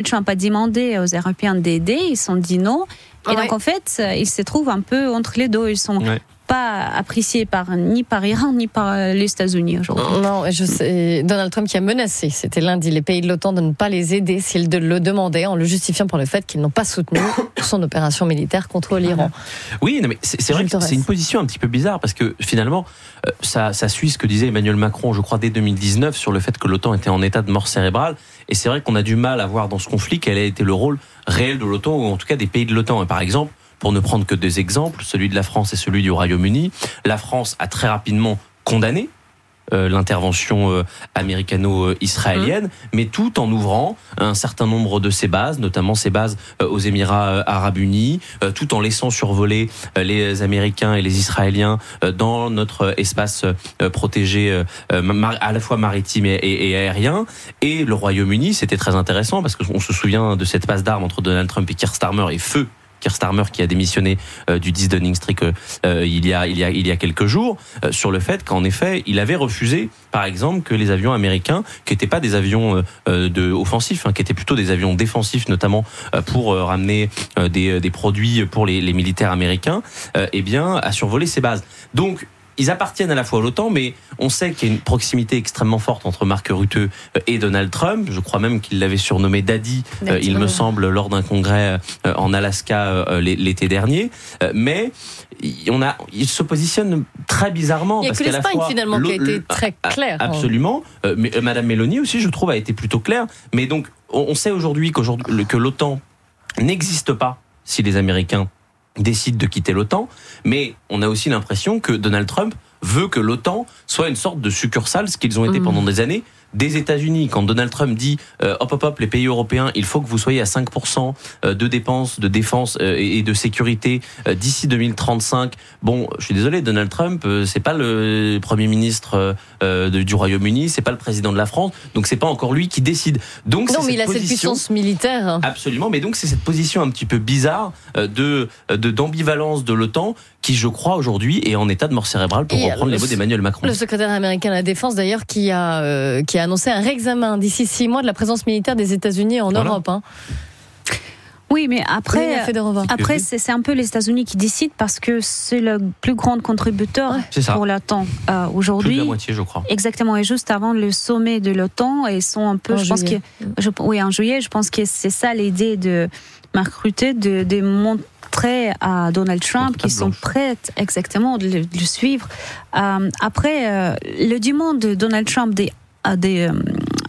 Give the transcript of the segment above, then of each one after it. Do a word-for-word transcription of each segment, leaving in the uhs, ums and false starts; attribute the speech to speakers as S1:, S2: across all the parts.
S1: Trump a demandé aux Européens d'aider, ils ont dit non. Et ouais. donc, en fait, ils se trouvent un peu entre les deux. Ils sont ouais. pas appréciés par, ni par l'Iran, ni par les États-Unis aujourd'hui.
S2: Non, je sais, Donald Trump qui a menacé, c'était lundi, les pays de l'OTAN de ne pas les aider s'ils le demandaient, en le justifiant par le fait qu'ils n'ont pas soutenu son opération militaire contre l'Iran.
S3: Oui, non, mais c'est, c'est vrai que c'est une position un petit peu bizarre, parce que finalement, euh, ça, ça suit ce que disait Emmanuel Macron, je crois, dès deux mille dix-neuf, sur le fait que l'OTAN était en état de mort cérébrale. Et c'est vrai qu'on a du mal à voir dans ce conflit quel a été le rôle réel de l'OTAN, ou en tout cas des pays de l'OTAN. Et par exemple, pour ne prendre que deux exemples, celui de la France et celui du Royaume-Uni, la France a très rapidement condamné euh, l'intervention euh, américano-israélienne, mmh. mais tout en ouvrant un certain nombre de ses bases, notamment ses bases euh, aux Émirats euh, arabes unis, euh, tout en laissant survoler euh, les Américains et les Israéliens euh, dans notre espace euh, protégé euh, mar- à la fois maritime et, et, et aérien. Et le Royaume-Uni, c'était très intéressant, parce qu'on se souvient de cette passe d'armes entre Donald Trump et Keir Starmer, et feu Keir Starmer qui a démissionné euh, du dix Downing Street euh, il y a il y a il y a quelques jours euh, sur le fait qu'en effet il avait refusé par exemple que les avions américains qui n'étaient pas des avions euh, de offensifs hein, qui étaient plutôt des avions défensifs notamment euh, pour euh, ramener euh, des des produits pour les les militaires américains euh, eh bien à survoler ces bases. Donc ils appartiennent à la fois à l'OTAN, mais on sait qu'il y a une proximité extrêmement forte entre Mark Rutte et Donald Trump. Je crois même qu'il l'avait surnommé Daddy, euh, il me semble, lors d'un congrès euh, en Alaska euh, l'été dernier. Euh, mais on a, il se positionne très bizarrement.
S2: Il n'y a
S3: parce
S2: que
S3: qu'à
S2: l'Espagne
S3: la fois,
S2: finalement qui a été très claire.
S3: Absolument. Euh, mais euh, Madame Meloni aussi, je trouve, a été plutôt claire. Mais donc, on, on sait aujourd'hui qu'aujourd'hui, que l'OTAN n'existe pas si les Américains décide de quitter l'OTAN, mais on a aussi l'impression que Donald Trump veut que l'OTAN soit une sorte de succursale, ce qu'ils ont été mmh. pendant des années, des États-Unis. Quand Donald Trump dit euh, hop hop hop les pays européens, il faut que vous soyez à cinq pour cent de dépenses de défense euh, et de sécurité euh, d'ici deux mille trente-cinq. Bon, je suis désolé, Donald Trump, euh, c'est pas le Premier ministre euh, de, du Royaume-Uni, c'est pas le président de la France, donc c'est pas encore lui qui décide. Donc
S2: non,
S3: c'est
S2: mais il a
S3: position,
S2: cette puissance militaire.
S3: Absolument, mais donc c'est cette position un petit peu bizarre euh, de, de d'ambivalence de l'OTAN qui, je crois, aujourd'hui est en état de mort cérébrale, pour et reprendre le, les mots d'Emmanuel Macron.
S2: Le secrétaire américain à la Défense, d'ailleurs, qui a euh, qui a annoncé un réexamen d'ici six mois de la présence militaire des États-Unis en voilà. Europe. Hein.
S1: Oui, mais après, oui, après c'est, c'est un peu les États-Unis qui décident parce que c'est le plus grand contributeur ouais. pour l'OTAN euh, aujourd'hui.
S3: Plus de la moitié, je crois.
S1: Exactement, et juste avant le sommet de l'OTAN, ils sont un peu,
S2: en
S1: je
S2: juillet.
S1: pense que, je, oui, en juillet, je pense que c'est ça l'idée de Mark Rutte de, de montrer à Donald Trump qu'ils sont prêts, exactement, de le, de le suivre. Euh, après, euh, le demande de Donald Trump des de euh,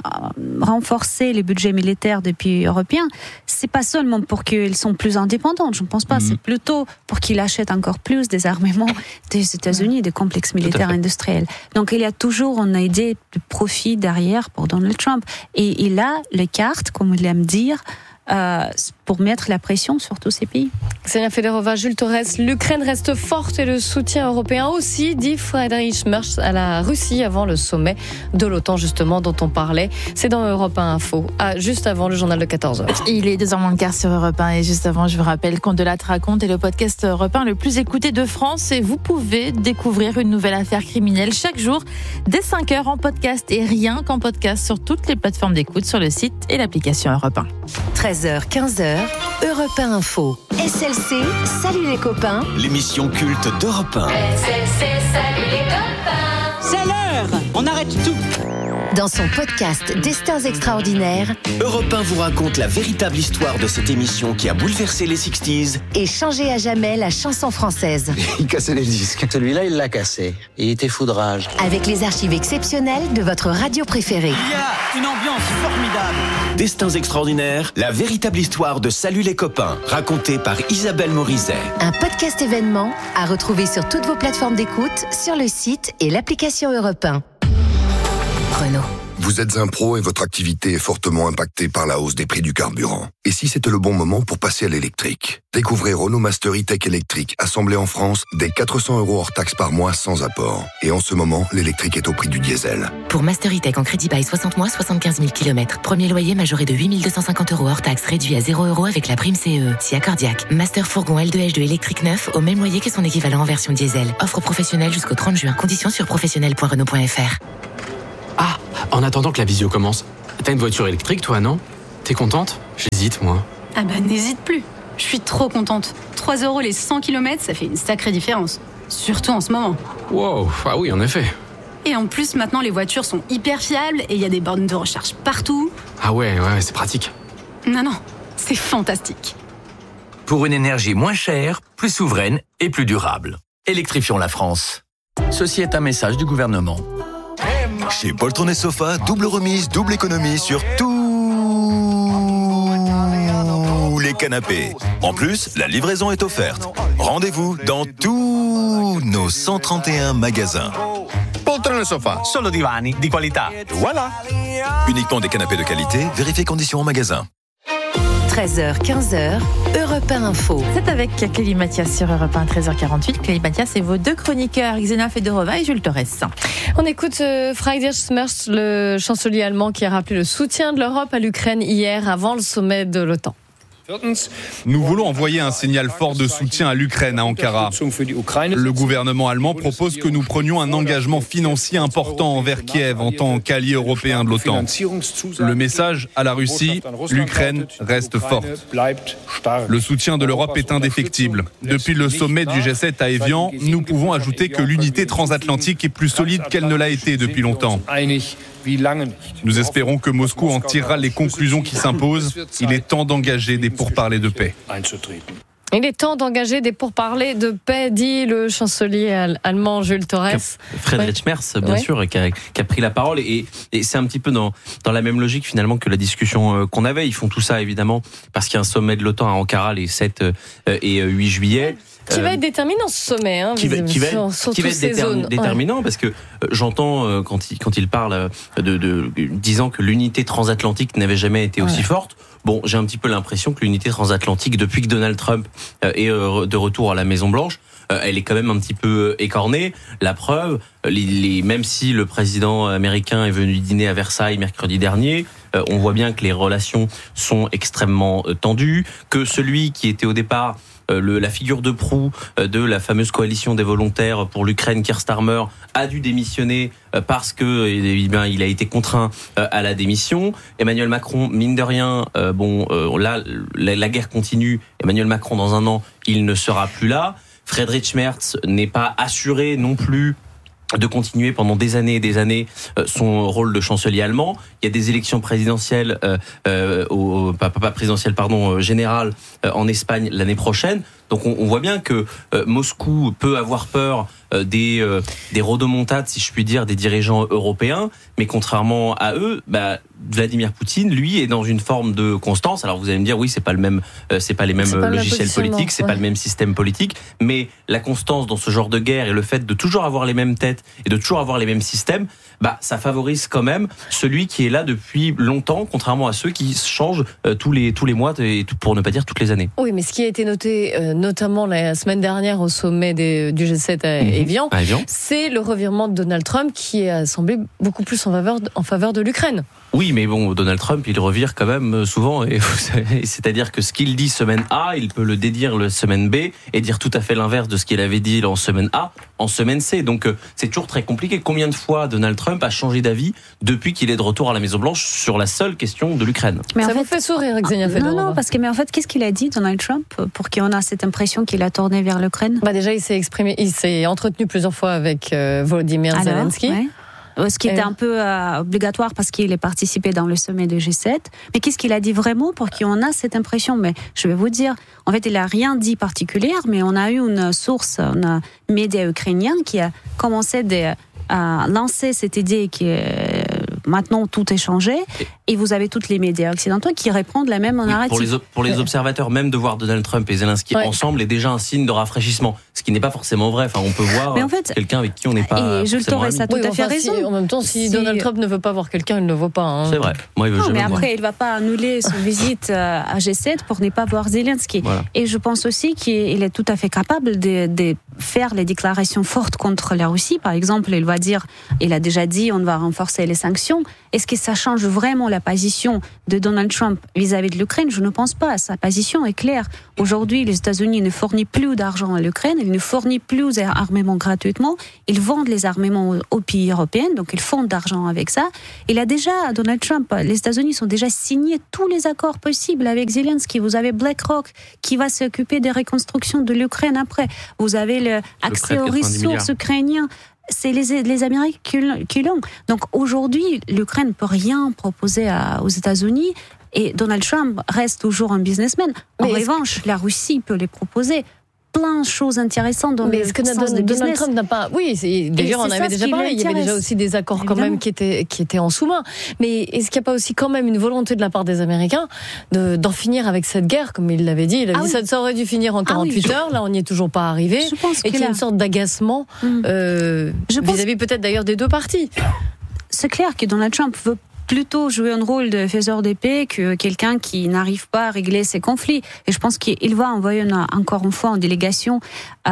S1: renforcer les budgets militaires des pays européens, c'est pas seulement pour qu'ils sont plus indépendants, je ne pense pas, mmh. c'est plutôt pour qu'ils achètent encore plus des armements des États-Unis, des complexes militaires industriels. Donc il y a toujours une idée de profit derrière pour Donald Trump. Et il a les cartes, comme il aime dire, Euh, pour mettre la pression sur tous ces pays.
S2: Xenia Federova, Jules Torres, l'Ukraine reste forte et le soutien européen aussi, dit Friedrich Merz à la Russie avant le sommet de l'OTAN justement dont on parlait. C'est dans Europe un Info, ah, juste avant le journal de quatorze heures.
S4: Il est deux heures moins le quart sur Europe un et juste avant, je vous rappelle qu'On de Lattre raconte est le podcast Europe un le plus écouté de France et vous pouvez découvrir une nouvelle affaire criminelle chaque jour dès cinq heures en podcast et rien qu'en podcast sur toutes les plateformes d'écoute sur le site et l'application Europe un.
S5: treize heures, quinze heures, Europe un Info. S L C, salut les copains.
S6: L'émission culte d'Europe un.
S5: S L C, salut les copains.
S7: C'est l'heure, on arrête tout.
S5: Dans son podcast Destins extraordinaires,
S6: Europe un vous raconte la véritable histoire de cette émission qui a bouleversé les soixante-dix
S5: et changé à jamais la chanson française.
S8: Il cassait les disques. Celui-là, il l'a cassé. Il était foudrage.
S5: Avec les archives exceptionnelles de votre radio préférée.
S7: Il y a une ambiance formidable.
S6: Destins extraordinaires, la véritable histoire de Salut les copains, racontée par Isabelle Morizet.
S5: Un podcast événement à retrouver sur toutes vos plateformes d'écoute, sur le site et l'application Europe un. Renault.
S9: Vous êtes un pro et votre activité est fortement impactée par la hausse des prix du carburant. Et si c'était le bon moment pour passer à l'électrique? Découvrez Renault Master E-Tech électrique, assemblé en France, dès quatre cents euros hors taxe par mois sans apport. Et en ce moment, l'électrique est au prix du diesel.
S10: Pour Master E-Tech en crédit bail soixante mois, soixante-quinze mille kilomètres. Premier loyer majoré de huit mille deux cent cinquante euros hors taxe, réduit à zéro euros avec la prime C E E. Si accordiaque. Master Fourgon L deux H deux électrique neuf, au même loyer que son équivalent en version diesel. Offre professionnelle jusqu'au trente juin. Conditions sur professionnel point renault point f r.
S11: Ah, en attendant que la visio commence, t'as une voiture électrique, toi, non ? T'es contente ? J'hésite, moi.
S12: Ah bah n'hésite plus. Je suis trop contente. trois euros les cent kilomètres, ça fait une sacrée différence. Surtout en ce moment.
S11: Wow, ah oui, en effet.
S12: Et en plus, maintenant, les voitures sont hyper fiables et il y a des bornes de recharge partout.
S11: Ah ouais, ouais, c'est pratique.
S12: Non, non, c'est fantastique.
S13: Pour une énergie moins chère, plus souveraine et plus durable. Électrifions la France. Ceci est un message du gouvernement.
S14: Chez Poltron et Sofa, double remise, double économie sur tous les canapés. En plus, la livraison est offerte. Rendez-vous dans tous nos cent trente et un magasins.
S15: Poltron e Sofa, solo divani di qualità.
S14: Voilà. Uniquement des canapés de qualité, vérifiez conditions en magasin.
S5: treize heures, quinze heures, Europe un Info.
S4: C'est avec Clélie Mathias sur Europe un, treize heures quarante-huit. Clélie Mathias et vos deux chroniqueurs, Xenia Fedorova et Jules Torres.
S2: On écoute euh, Friedrich Merz, le chancelier allemand, qui a rappelé le soutien de l'Europe à l'Ukraine hier avant le sommet de l'OTAN.
S16: Nous voulons envoyer un signal fort de soutien à l'Ukraine à Ankara. Le gouvernement allemand propose que nous prenions un engagement financier important envers Kiev en tant qu'allié européen de l'OTAN. Le message à la Russie, l'Ukraine reste forte. Le soutien de l'Europe est indéfectible. Depuis le sommet du G sept à Évian, nous pouvons ajouter que l'unité transatlantique est plus solide qu'elle ne l'a été depuis longtemps. Nous espérons que Moscou en tirera les conclusions qui s'imposent. Il est temps d'engager des pourparlers de paix.
S2: Il est temps d'engager des pourparlers de paix, dit le chancelier allemand Jules Torres.
S3: Friedrich Merz, bien ouais. sûr, qui a, qui a pris la parole. Et, et c'est un petit peu dans, dans la même logique finalement que la discussion qu'on avait. Ils font tout ça évidemment parce qu'il y a un sommet de l'OTAN à Ankara les sept et huit juillet.
S2: Qui va être déterminant ce sommet, hein,
S3: qui va, qui va,
S2: sur, sur
S3: qui va être détermin, déterminant ouais. parce que euh, j'entends euh, quand il quand il parle de, de, de disant que l'unité transatlantique n'avait jamais été aussi ouais. forte. Bon, j'ai un petit peu l'impression que l'unité transatlantique, depuis que Donald Trump euh, est euh, de retour à la Maison Blanche, euh, elle est quand même un petit peu écornée. La preuve, les, les, même si le président américain est venu dîner à Versailles mercredi dernier, euh, on voit bien que les relations sont extrêmement euh, tendues, que celui qui était au départ Le, la figure de proue de la fameuse coalition des volontaires pour l'Ukraine, Keir Starmer, a dû démissionner parce que eh bien, il a été contraint à la démission. Emmanuel Macron, mine de rien, euh, bon, euh, là, la, la guerre continue. Emmanuel Macron, dans un an, il ne sera plus là. Friedrich Merz n'est pas assuré non plus de continuer pendant des années et des années euh, son rôle de chancelier allemand. Il y a des élections présidentielles, euh, euh, au, pas, pas présidentielles, pardon, euh, générales euh, en Espagne l'année prochaine. Donc on, on voit bien que euh, Moscou peut avoir peur euh, des euh, des rodomontades, si je puis dire, des dirigeants européens, mais contrairement à eux, bah, Vladimir Poutine, lui, est dans une forme de constance. Alors vous allez me dire, oui, c'est pas le même, euh, c'est pas les mêmes pas logiciels politiques, c'est ouais. pas le même système politique, mais la constance dans ce genre de guerre et le fait de toujours avoir les mêmes têtes et de toujours avoir les mêmes systèmes, bah ça favorise quand même celui qui est là depuis longtemps, contrairement à ceux qui changent euh, tous les tous les mois et pour ne pas dire toutes les années.
S2: Oui, mais ce qui a été noté euh, notamment la semaine dernière au sommet des, du G sept à mmh. Évian, à Évian, c'est le revirement de Donald Trump qui a semblé beaucoup plus en faveur de, en faveur de l'Ukraine.
S3: Oui, mais bon, Donald Trump, il revire quand même souvent. Et vous savez, c'est-à-dire que ce qu'il dit semaine A, il peut le dédire le semaine B et dire tout à fait l'inverse de ce qu'il avait dit en semaine A, en semaine C. Donc c'est toujours très compliqué. Combien de fois Donald Trump a changé d'avis depuis qu'il est de retour à la Maison-Blanche sur la seule question de l'Ukraine?
S2: Mais
S1: Ça
S2: en fait, vous fait sourire, Xenia Fedorova.
S1: Non, non, parce que mais en fait, qu'est-ce qu'il a dit, Donald Trump, pour qu'on a cette impression qu'il a tourné vers l'Ukraine?
S2: Bah déjà, il s'est exprimé, il s'est entretenu plusieurs fois avec euh, Volodymyr Alors, Zelensky. Ouais.
S1: Ce qui était un peu euh, obligatoire parce qu'il est participé dans le sommet du G sept. Mais qu'est-ce qu'il a dit vraiment pour qu'on a cette impression? Mais je vais vous dire, en fait, il n'a rien dit particulier, mais on a eu une source, un média ukrainien qui a commencé de, à lancer cette idée que euh, maintenant tout est changé. Et vous avez tous les médias occidentaux qui répondent la même narrative.
S3: Pour les, pour les observateurs, même de voir Donald Trump et Zelensky ouais. ensemble est déjà un signe de rafraîchissement. Ce qui n'est pas forcément vrai. Enfin, on peut voir en fait, quelqu'un avec qui on n'est pas.
S1: Et Jules Torres a tout
S2: oui,
S1: à fait
S2: enfin,
S1: raison.
S2: Si, en même temps, si, si Donald Trump ne veut pas voir quelqu'un, il ne le voit pas. Hein.
S3: C'est vrai. Moi, il veut
S1: non,
S3: jamais
S1: mais
S3: voir.
S1: après, il ne va pas annuler son visite à G sept pour ne pas voir Zelensky. Voilà. Et je pense aussi qu'il est tout à fait capable de, de faire les déclarations fortes contre la Russie. Par exemple, il va dire, il a déjà dit, on va renforcer les sanctions. question. Est-ce que ça change vraiment la position de Donald Trump vis-à-vis de l'Ukraine? Je ne pense pas. Sa position est claire. Aujourd'hui, les États-Unis ne fournissent plus d'argent à l'Ukraine, ils ne fournissent plus d'armements gratuitement, ils vendent les armements aux pays européens, donc ils font d'argent avec ça. Il a déjà, Donald Trump, les États-Unis ont déjà signé tous les accords possibles avec Zelensky. Vous avez BlackRock qui va s'occuper des reconstructions de l'Ukraine après. Vous avez l'accès aux ressources ukrainiennes. C'est les, les Américains qui, qui l'ont. Donc aujourd'hui, l'Ukraine ne peut rien proposer à, aux États-Unis et Donald Trump reste toujours un businessman. En Mais revanche, la Russie peut les proposer plein de choses intéressantes dans
S2: mais
S1: le
S2: est-ce que
S1: sens
S2: Donald,
S1: de business.
S2: Donald Trump n'a pas... Oui, c'est, d'ailleurs, on avait déjà parlé, il y avait déjà aussi des accords Évidemment. quand même qui étaient, qui étaient en sous-main. Mais est-ce qu'il n'y a pas aussi quand même une volonté de la part des Américains de, d'en finir avec cette guerre, comme il l'avait dit? Il avait ah dit oui. ça, ça aurait dû finir en quarante-huit ah oui, heures, là on n'y est toujours pas arrivé. Je pense et qu'il y a une sorte d'agacement mmh. euh, je vis-à-vis pense... peut-être d'ailleurs des deux parties.
S1: C'est clair que Donald Trump veut plutôt jouer un rôle de faiseur de paix que quelqu'un qui n'arrive pas à régler ses conflits. Et je pense qu'il va envoyer une, encore une fois une délégation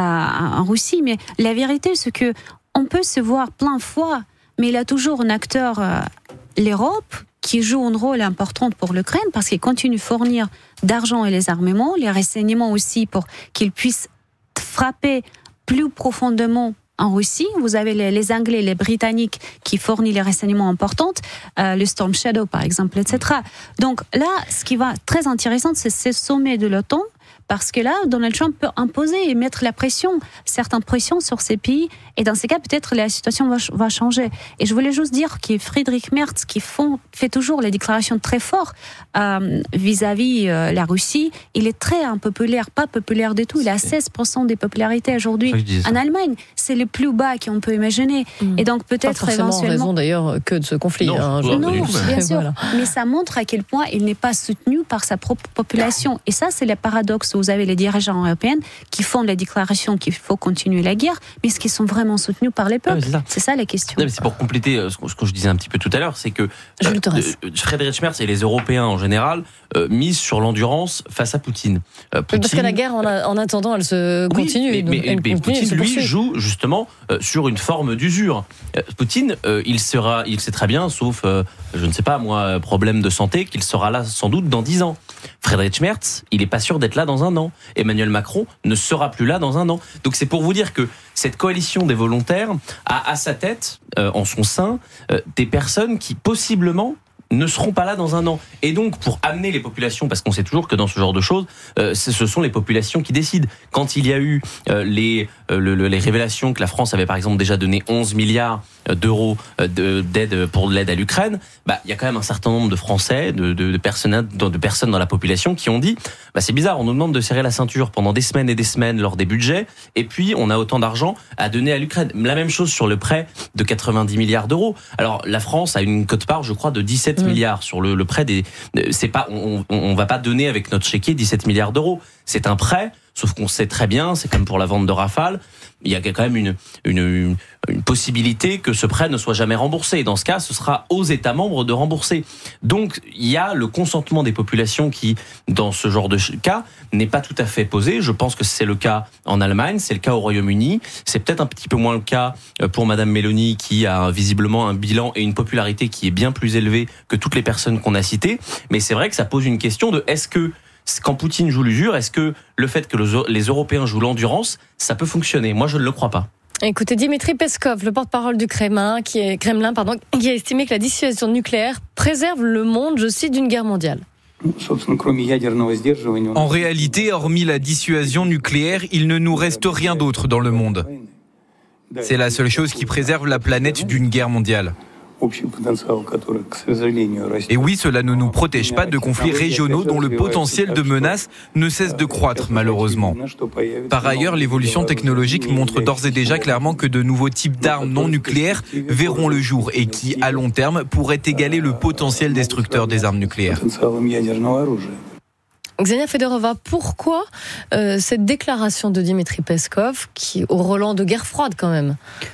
S1: à, en Russie. Mais la vérité, c'est que on peut se voir plein de fois, mais il y a toujours un acteur, euh, l'Europe, qui joue un rôle important pour l'Ukraine parce qu'il continue de fournir d'argent et les armements, les renseignements aussi pour qu'il puisse frapper plus profondément en Russie. Vous avez les, les Anglais, les Britanniques qui fournissent les renseignements importants, euh, le Storm Shadow par exemple, et cetera. Donc là, ce qui va très intéressant, c'est ce sommet de l'OTAN, parce que là, Donald Trump peut imposer et mettre la pression, certaines pressions sur ces pays, et dans ces cas, peut-être la situation va, va changer. Et je voulais juste dire que Friedrich Merz, qui font, fait toujours les déclarations très fortes euh, vis-à-vis euh, la Russie, il est très impopulaire, pas populaire du tout. Il a seize pour cent des popularités aujourd'hui. En Allemagne, c'est le plus bas qu'on peut imaginer. Mmh. Et donc peut-être
S2: pas
S1: éventuellement...
S2: en raison d'ailleurs que de ce conflit.
S3: Non,
S2: hein,
S3: non,
S1: non bien sûr.
S2: Voilà.
S1: Mais ça montre à quel point il n'est pas soutenu par sa propre population. Et ça, c'est le paradoxe. Vous avez les dirigeants européens qui font la déclaration qu'il faut continuer la guerre, mais est-ce qu'ils sont vraiment soutenus par les peuples? Ah, c'est, ça. c'est ça la question.
S3: Non, mais c'est pour compléter ce que je disais un petit peu tout à l'heure, c'est que euh, Friedrich Merz et les Européens en général euh, misent sur l'endurance face à Poutine.
S2: Euh, Poutine Parce que la guerre, en, a, en attendant, elle se continue.
S3: Oui, mais, mais, elle mais continue, Poutine, lui, joue justement euh, sur une forme d'usure. Euh, Poutine, euh, il sera, il sait très bien, sauf, euh, je ne sais pas moi, problème de santé, qu'il sera là sans doute dans dix ans. Friedrich Merz, il n'est pas sûr d'être là dans un an. Emmanuel Macron ne sera plus là dans un an. Donc c'est pour vous dire que cette coalition des volontaires a à sa tête, euh, en son sein, euh, des personnes qui possiblement ne seront pas là dans un an. Et donc, pour amener les populations, parce qu'on sait toujours que dans ce genre de choses, euh, ce sont les populations qui décident. Quand il y a eu euh, les, euh, le, les révélations que la France avait par exemple déjà donné onze milliards d'euros de, d'aide pour l'aide à l'Ukraine, bah, il y a quand même un certain nombre de Français, de, de, de, personnes, de, de personnes dans la population qui ont dit bah, c'est bizarre, on nous demande de serrer la ceinture pendant des semaines et des semaines lors des budgets, et puis on a autant d'argent à donner à l'Ukraine. La même chose sur le prêt de quatre-vingt-dix milliards d'euros. Alors, la France a une quote-part, je crois, de dix-sept milliards sur le, le prêt des. C'est pas, on, on, on va pas donner avec notre chéquier dix-sept milliards d'euros. C'est un prêt, sauf qu'on sait très bien, c'est comme pour la vente de Rafale, il y a quand même une, une, une, une possibilité que ce prêt ne soit jamais remboursé. Et dans ce cas, ce sera aux États membres de rembourser. Donc, il y a le consentement des populations qui, dans ce genre de cas, n'est pas tout à fait posé. Je pense que c'est le cas en Allemagne, c'est le cas au Royaume-Uni. C'est peut-être un petit peu moins le cas pour Madame Meloni, qui a visiblement un bilan et une popularité qui est bien plus élevée que toutes les personnes qu'on a citées. Mais c'est vrai que ça pose une question de est-ce que quand Poutine joue l'usure, est-ce que le fait que les Européens jouent l'endurance, ça peut fonctionner? Moi, je ne le crois pas.
S2: Écoutez, Dimitri Peskov, le porte-parole du Kremlin, qui, est, Kremlin, pardon, qui a estimé que la dissuasion nucléaire préserve le monde, je cite, d'une guerre mondiale.
S17: En réalité, hormis la dissuasion nucléaire, il ne nous reste rien d'autre dans le monde. C'est la seule chose qui préserve la planète d'une guerre mondiale. Et oui, cela ne nous protège pas de conflits régionaux dont le potentiel de menace ne cesse de croître, malheureusement. Par ailleurs, l'évolution technologique montre d'ores et déjà clairement que de nouveaux types d'armes non nucléaires verront le jour et qui, à long terme, pourraient égaler le potentiel destructeur des armes nucléaires.
S2: Xenia Fedorova, pourquoi euh, cette déclaration de Dimitri Peskov, qui au relent de guerre froide quand même?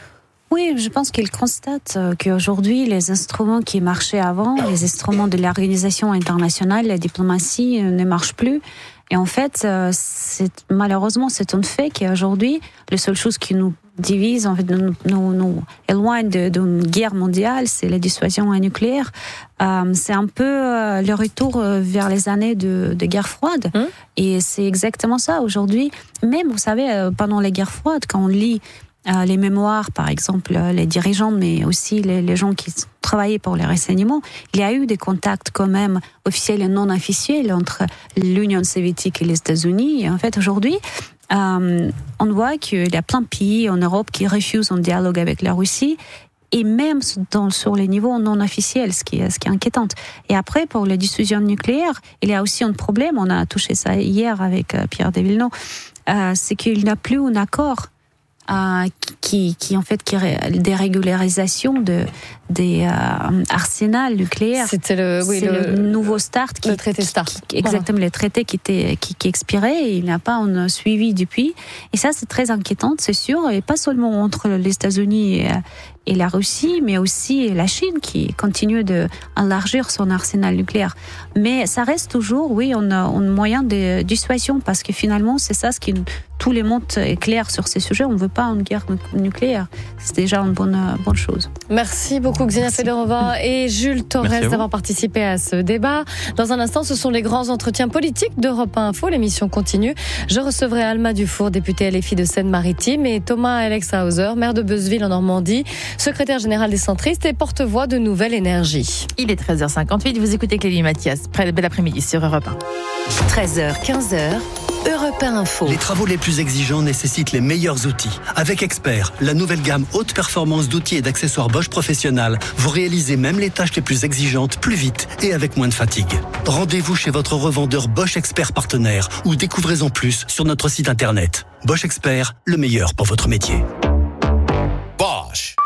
S1: Oui, je pense qu'il constate qu'aujourd'hui, les instruments qui marchaient avant, les instruments de l'organisation internationale, la diplomatie, ne marchent plus. Et en fait, c'est, malheureusement, c'est un fait qu'aujourd'hui, la seule chose qui nous divise, en fait, nous, nous, nous éloigne d'une guerre mondiale, c'est la dissuasion nucléaire. Euh, c'est un peu euh, le retour vers les années de, de guerre froide. Mmh. Et c'est exactement ça aujourd'hui. Même, vous savez, pendant les guerres froides, quand on lit Euh, les mémoires, par exemple, euh, les dirigeants, mais aussi les, les gens qui travaillaient pour les renseignements, il y a eu des contacts quand même officiels et non officiels entre l'Union soviétique et les États-Unis. Et en fait, aujourd'hui, euh, on voit qu'il y a plein de pays en Europe qui refusent un dialogue avec la Russie, et même dans, sur les niveaux non officiels, ce qui est, ce qui est inquiétant. Et après, pour la dissuasion nucléaire, il y a aussi un problème, on a touché ça hier avec euh, Pierre de Villeneuve, euh, c'est qu'il n'y a plus un accord Euh, qui, qui en fait qui ré, des régularisations de des euh, arsenals nucléaires.
S2: C'était le, oui,
S1: c'est le, le nouveau START, qui,
S2: le traité START.
S1: Qui, qui, exactement, voilà. Le traité qui était qui, qui expirait et il n'a pas un suivi depuis. Et ça, c'est très inquiétant, c'est sûr, et pas seulement entre les États-Unis et, et la Russie, mais aussi la Chine qui continue d'élargir son arsenal nucléaire. Mais ça reste toujours, oui, un, un moyen de dissuasion parce que finalement, c'est ça ce qui tous les mondes est clair sur ces sujets. On ne veut pas une guerre nucléaire. C'est déjà une bonne, bonne chose.
S2: Merci beaucoup Xenia Fedorova et Jules Torres d'avoir participé à ce débat. Dans un instant, ce sont les grands entretiens politiques d'Europe un Info. L'émission continue. Je recevrai Alma Dufour, députée L F I de Seine-Maritime, et Thomas Alexhauser, maire de Beuzeville en Normandie, secrétaire général des centristes et porte-voix de Nouvelle Énergie.
S4: Il est treize heures cinquante-huit. Vous écoutez Clélie Mathias. Bel après-midi sur Europe un.
S5: treize heures, quinze heures. Europe un Info.
S18: Les travaux les plus exigeants nécessitent les meilleurs outils. Avec Expert, la nouvelle gamme haute performance d'outils et d'accessoires Bosch Professionnel, vous réalisez même les tâches les plus exigeantes plus vite et avec moins de fatigue. Rendez-vous chez votre revendeur Bosch Expert partenaire ou découvrez-en plus sur notre site internet. Bosch Expert, le meilleur pour votre métier.
S19: Bosch.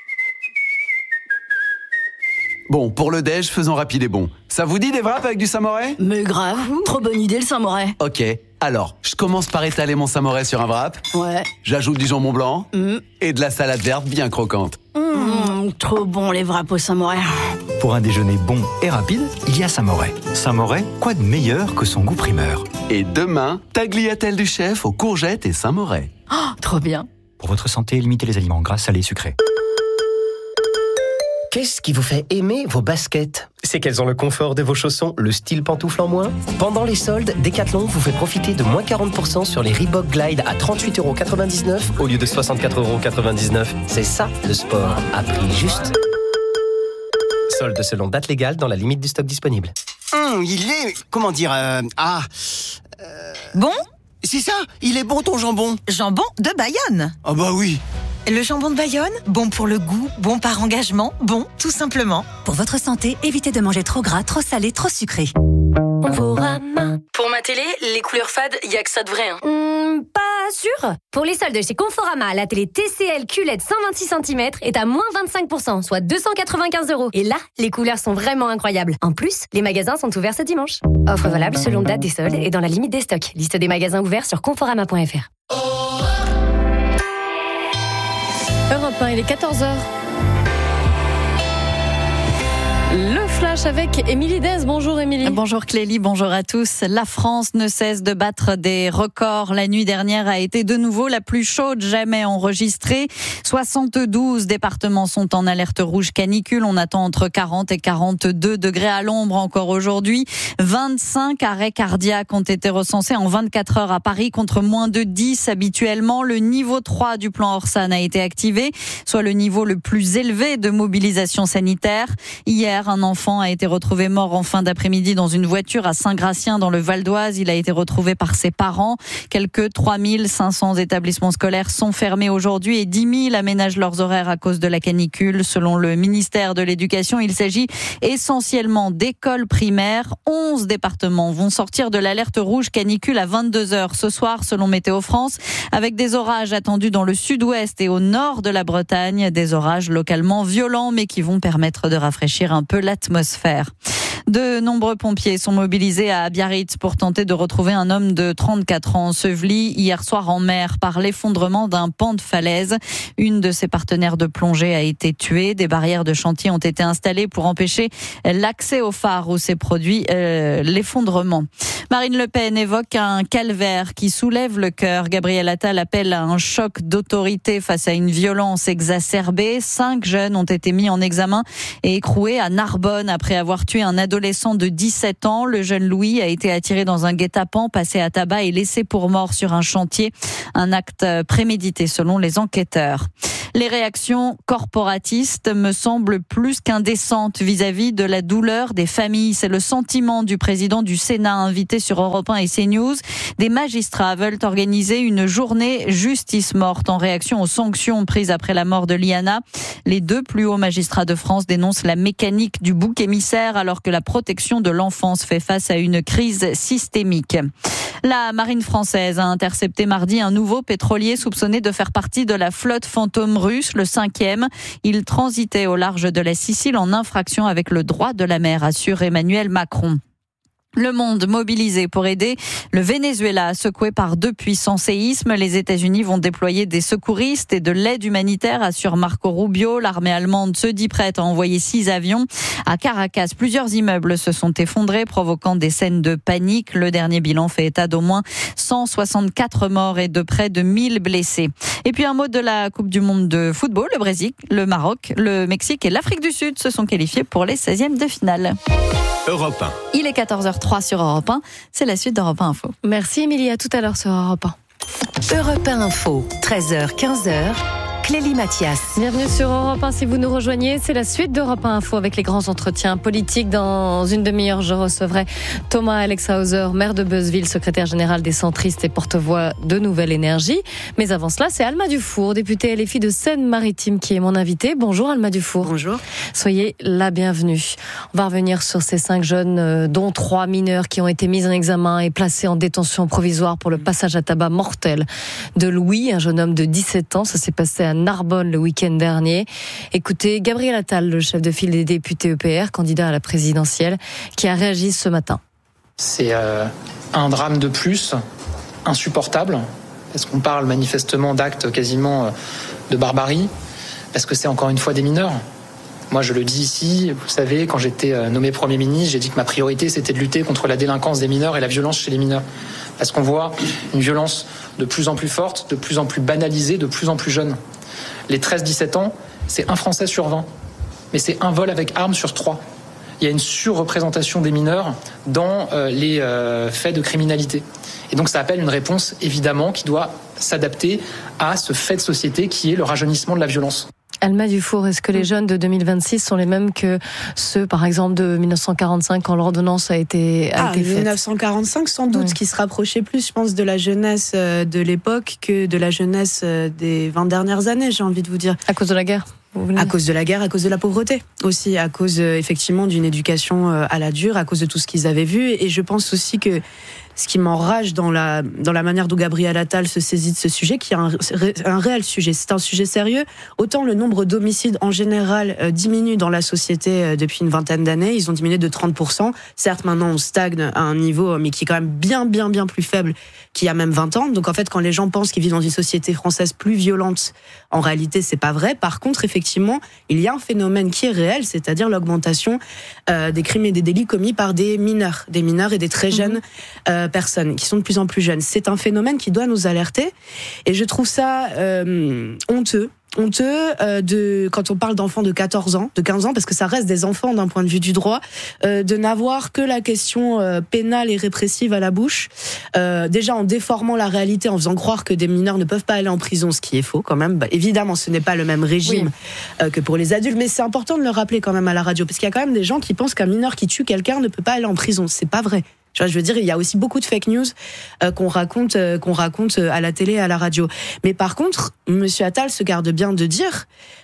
S19: Bon, pour le déj, faisons rapide et bon. Ça vous dit des wraps avec du samouraï ?
S20: Mais grave, trop bonne idée le samouraï.
S19: Ok, alors, je commence par étaler mon samouraï sur un wrap.
S20: Ouais.
S19: J'ajoute du jambon blanc mmh. et de la salade verte bien croquante.
S20: Mmh, trop bon les wraps au samouraï.
S21: Pour un déjeuner bon et rapide, il y a Samouraï. Samouraï, quoi de meilleur que son goût primeur ?
S19: Et demain, tagliatelle du chef aux courgettes et samouraï.
S20: Oh, trop bien.
S21: Pour votre santé, limitez les aliments gras, salés, sucrés.
S22: Qu'est-ce qui vous fait aimer vos baskets ? C'est qu'elles ont le confort de vos chaussons, le style pantoufle en moins. Pendant les soldes, Decathlon vous fait profiter de moins quarante pour cent sur les Reebok Glide à trente-huit euros quatre-vingt-dix-neuf au lieu de soixante-quatre euros quatre-vingt-dix-neuf. C'est ça, le sport, à prix juste. Soldes selon date légale dans la limite du stock disponible.
S23: Hum, il est... Comment dire euh, Ah...
S24: Euh, bon ?
S23: C'est ça, il est bon ton jambon.
S24: Jambon de Bayonne.
S23: Ah bah oui.
S24: Le jambon de Bayonne, bon pour le goût, bon par engagement, bon tout simplement.
S25: Pour votre santé, évitez de manger trop gras, trop salé, trop sucré.
S26: Conforama. Pour ma télé, les couleurs fades, y a que ça de vrai. Hein.
S27: Mmh, pas sûr. Pour les soldes chez Conforama, la télé T C L Q L E D cent vingt-six centimètres est à moins vingt-cinq pour cent, soit deux cent quatre-vingt-quinze euros. Et là, les couleurs sont vraiment incroyables. En plus, les magasins sont ouverts ce dimanche. Offre valable selon date des soldes et dans la limite des stocks. Liste des magasins ouverts sur conforama point f r.
S2: Europe un, il est quatorze heures. Le flash avec Émilie Dez. Bonjour Émilie.
S28: Bonjour Clélie, bonjour à tous. La France ne cesse de battre des records. La nuit dernière a été de nouveau la plus chaude jamais enregistrée. soixante-douze départements sont en alerte rouge canicule. On attend entre quarante et quarante-deux degrés à l'ombre encore aujourd'hui. vingt-cinq arrêts cardiaques ont été recensés en vingt-quatre heures à Paris contre moins de dix habituellement. Le niveau trois du plan Orsan a été activé, soit le niveau le plus élevé de mobilisation sanitaire. Hier, un enfant a été retrouvé mort en fin d'après-midi dans une voiture à Saint-Gratien dans le Val d'Oise. Il a été retrouvé par ses parents. Quelques trois mille cinq cents établissements scolaires sont fermés aujourd'hui et dix mille aménagent leurs horaires à cause de la canicule. Selon le ministère de l'Éducation, il s'agit essentiellement d'écoles primaires. onze départements vont sortir de l'alerte rouge canicule à vingt-deux heures ce soir selon Météo France, avec des orages attendus dans le sud-ouest et au nord de la Bretagne. Des orages localement violents mais qui vont permettre de rafraîchir un peu l'atmosphère. stratosphère. De nombreux pompiers sont mobilisés à Biarritz pour tenter de retrouver un homme de trente-quatre ans enseveli hier soir en mer par l'effondrement d'un pan de falaise. Une de ses partenaires de plongée a été tuée. Des barrières de chantier ont été installées pour empêcher l'accès au phare où s'est produit euh, l'effondrement. Marine Le Pen évoque un calvaire qui soulève le cœur. Gabriel Attal appelle à un choc d'autorité face à une violence exacerbée. Cinq jeunes ont été mis en examen et écroués à Narbonne après avoir tué un adolescent de dix-sept ans. Le jeune Louis a été attiré dans un guet-apens, passé à tabac et laissé pour mort sur un chantier. Un acte prémédité selon les enquêteurs. Les réactions corporatistes me semblent plus qu'indécentes vis-à-vis de la douleur des familles. C'est le sentiment du président du Sénat invité sur Europe un et CNews. Des magistrats veulent organiser une journée justice morte en réaction aux sanctions prises après la mort de Liana. Les deux plus hauts magistrats de France dénoncent la mécanique du bouc émissaire alors que la protection de l'enfance fait face à une crise systémique. La marine française a intercepté mardi un nouveau pétrolier soupçonné de faire partie de la flotte fantôme russe, le cinquième. Il transitait au large de la Sicile en infraction avec le droit de la mer, assure Emmanuel Macron. Le monde mobilisé pour aider le Venezuela, secoué par deux puissants séismes. Les États-Unis vont déployer des secouristes et de l'aide humanitaire, assure Marco Rubio. L'armée allemande se dit prête à envoyer six avions. À Caracas, plusieurs immeubles se sont effondrés, provoquant des scènes de panique. Le dernier bilan fait état d'au moins cent soixante-quatre morts et de près de mille blessés. Et puis un mot de la Coupe du monde de football. Le Brésil, le Maroc, le Mexique et l'Afrique du Sud se sont qualifiés pour les seizièmes de finale.
S14: Europe un.
S28: Il est quatorze heures trois sur Europe un. C'est la suite d'Europe un Info.
S2: Merci Émilie, à tout à l'heure sur Europe un.
S5: Europe un Info, treize heures quinze. Clélie Mathias.
S2: Bienvenue sur Europe un. Si vous nous rejoignez, c'est la suite d'Europe un Info avec les grands entretiens politiques. Dans une demi-heure, je recevrai Thomas Alexhauser, maire de Beuzeville, secrétaire général des centristes et porte-voix de Nouvelle Énergie. Mais avant cela, c'est Alma Dufour, députée L F I de Seine-Maritime, qui est mon invitée. Bonjour Alma Dufour.
S6: Bonjour.
S2: Soyez la bienvenue. On va revenir sur ces cinq jeunes, dont trois mineurs, qui ont été mis en examen et placés en détention provisoire pour le passage à tabac mortel de Louis, un jeune homme de dix-sept ans. Ça s'est passé à Narbonne le week-end dernier. Écoutez, Gabriel Attal, le chef de file des députés E P R, candidat à la présidentielle, qui a réagi ce matin.
S7: C'est euh, un drame de plus, insupportable, parce qu'on parle manifestement d'actes quasiment euh, de barbarie, parce que c'est encore une fois des mineurs. Moi, je le dis ici, vous savez, quand j'étais nommé Premier ministre, j'ai dit que ma priorité, c'était de lutter contre la délinquance des mineurs et la violence chez les mineurs. Parce qu'on voit une violence de plus en plus forte, de plus en plus banalisée, de plus en plus jeune. Les treize dix-sept ans, c'est un Français sur vingt. Mais c'est un vol avec arme sur trois. Il y a une surreprésentation des mineurs dans euh, les euh, faits de criminalité. Et donc ça appelle une réponse, évidemment, qui doit s'adapter à ce fait de société qui est le rajeunissement de la violence.
S2: Alma Dufour, est-ce que les jeunes de deux mille vingt-six sont les mêmes que ceux, par exemple, de dix-neuf cent quarante-cinq, quand l'ordonnance a été, a
S6: ah,
S2: été faite ?
S6: dix-neuf cent quarante-cinq, sans doute, oui. Qui se rapprochait plus, je pense, de la jeunesse de l'époque que de la jeunesse des vingt dernières années, j'ai envie de vous dire.
S2: À cause de la guerre ?
S6: À cause de la guerre, à cause de la pauvreté aussi, à cause effectivement d'une éducation à la dure, à cause de tout ce qu'ils avaient vu. Et je pense aussi que ce qui m'enrage dans la, dans la manière dont Gabriel Attal se saisit de ce sujet, qui est un, un réel sujet, c'est un sujet sérieux. Autant le nombre d'homicides en général euh, diminue dans la société euh, depuis une vingtaine d'années, ils ont diminué de trente pour cent. Certes, maintenant on stagne à un niveau, mais qui est quand même bien, bien, bien plus faible qu'il y a même vingt ans. Donc en fait, quand les gens pensent qu'ils vivent dans une société française plus violente, en réalité, c'est pas vrai. Par contre, effectivement, il y a un phénomène qui est réel, c'est-à-dire l'augmentation euh, des crimes et des délits commis par des mineurs, des mineurs et des très jeunes mmh. euh, personnes qui sont de plus en plus jeunes. C'est un phénomène qui doit nous alerter et je trouve ça euh, honteux. honteux euh, de quand on parle d'enfants de quatorze ans, de quinze ans, parce que ça reste des enfants d'un point de vue du droit, euh, de n'avoir que la question euh, pénale et répressive à la bouche, euh, déjà en déformant la réalité, en faisant croire que des mineurs ne peuvent pas aller en prison, ce qui est faux quand même. Bah, évidemment, ce n'est pas le même régime oui. euh, que pour les adultes, mais c'est important de le rappeler quand même à la radio, parce qu'il y a quand même des gens qui pensent qu'un mineur qui tue quelqu'un ne peut pas aller en prison. C'est pas vrai. Je veux dire, il y a aussi beaucoup de fake news euh, qu'on raconte, euh, qu'on raconte à la télé et à la radio. Mais par contre, Monsieur Attal se garde bien de dire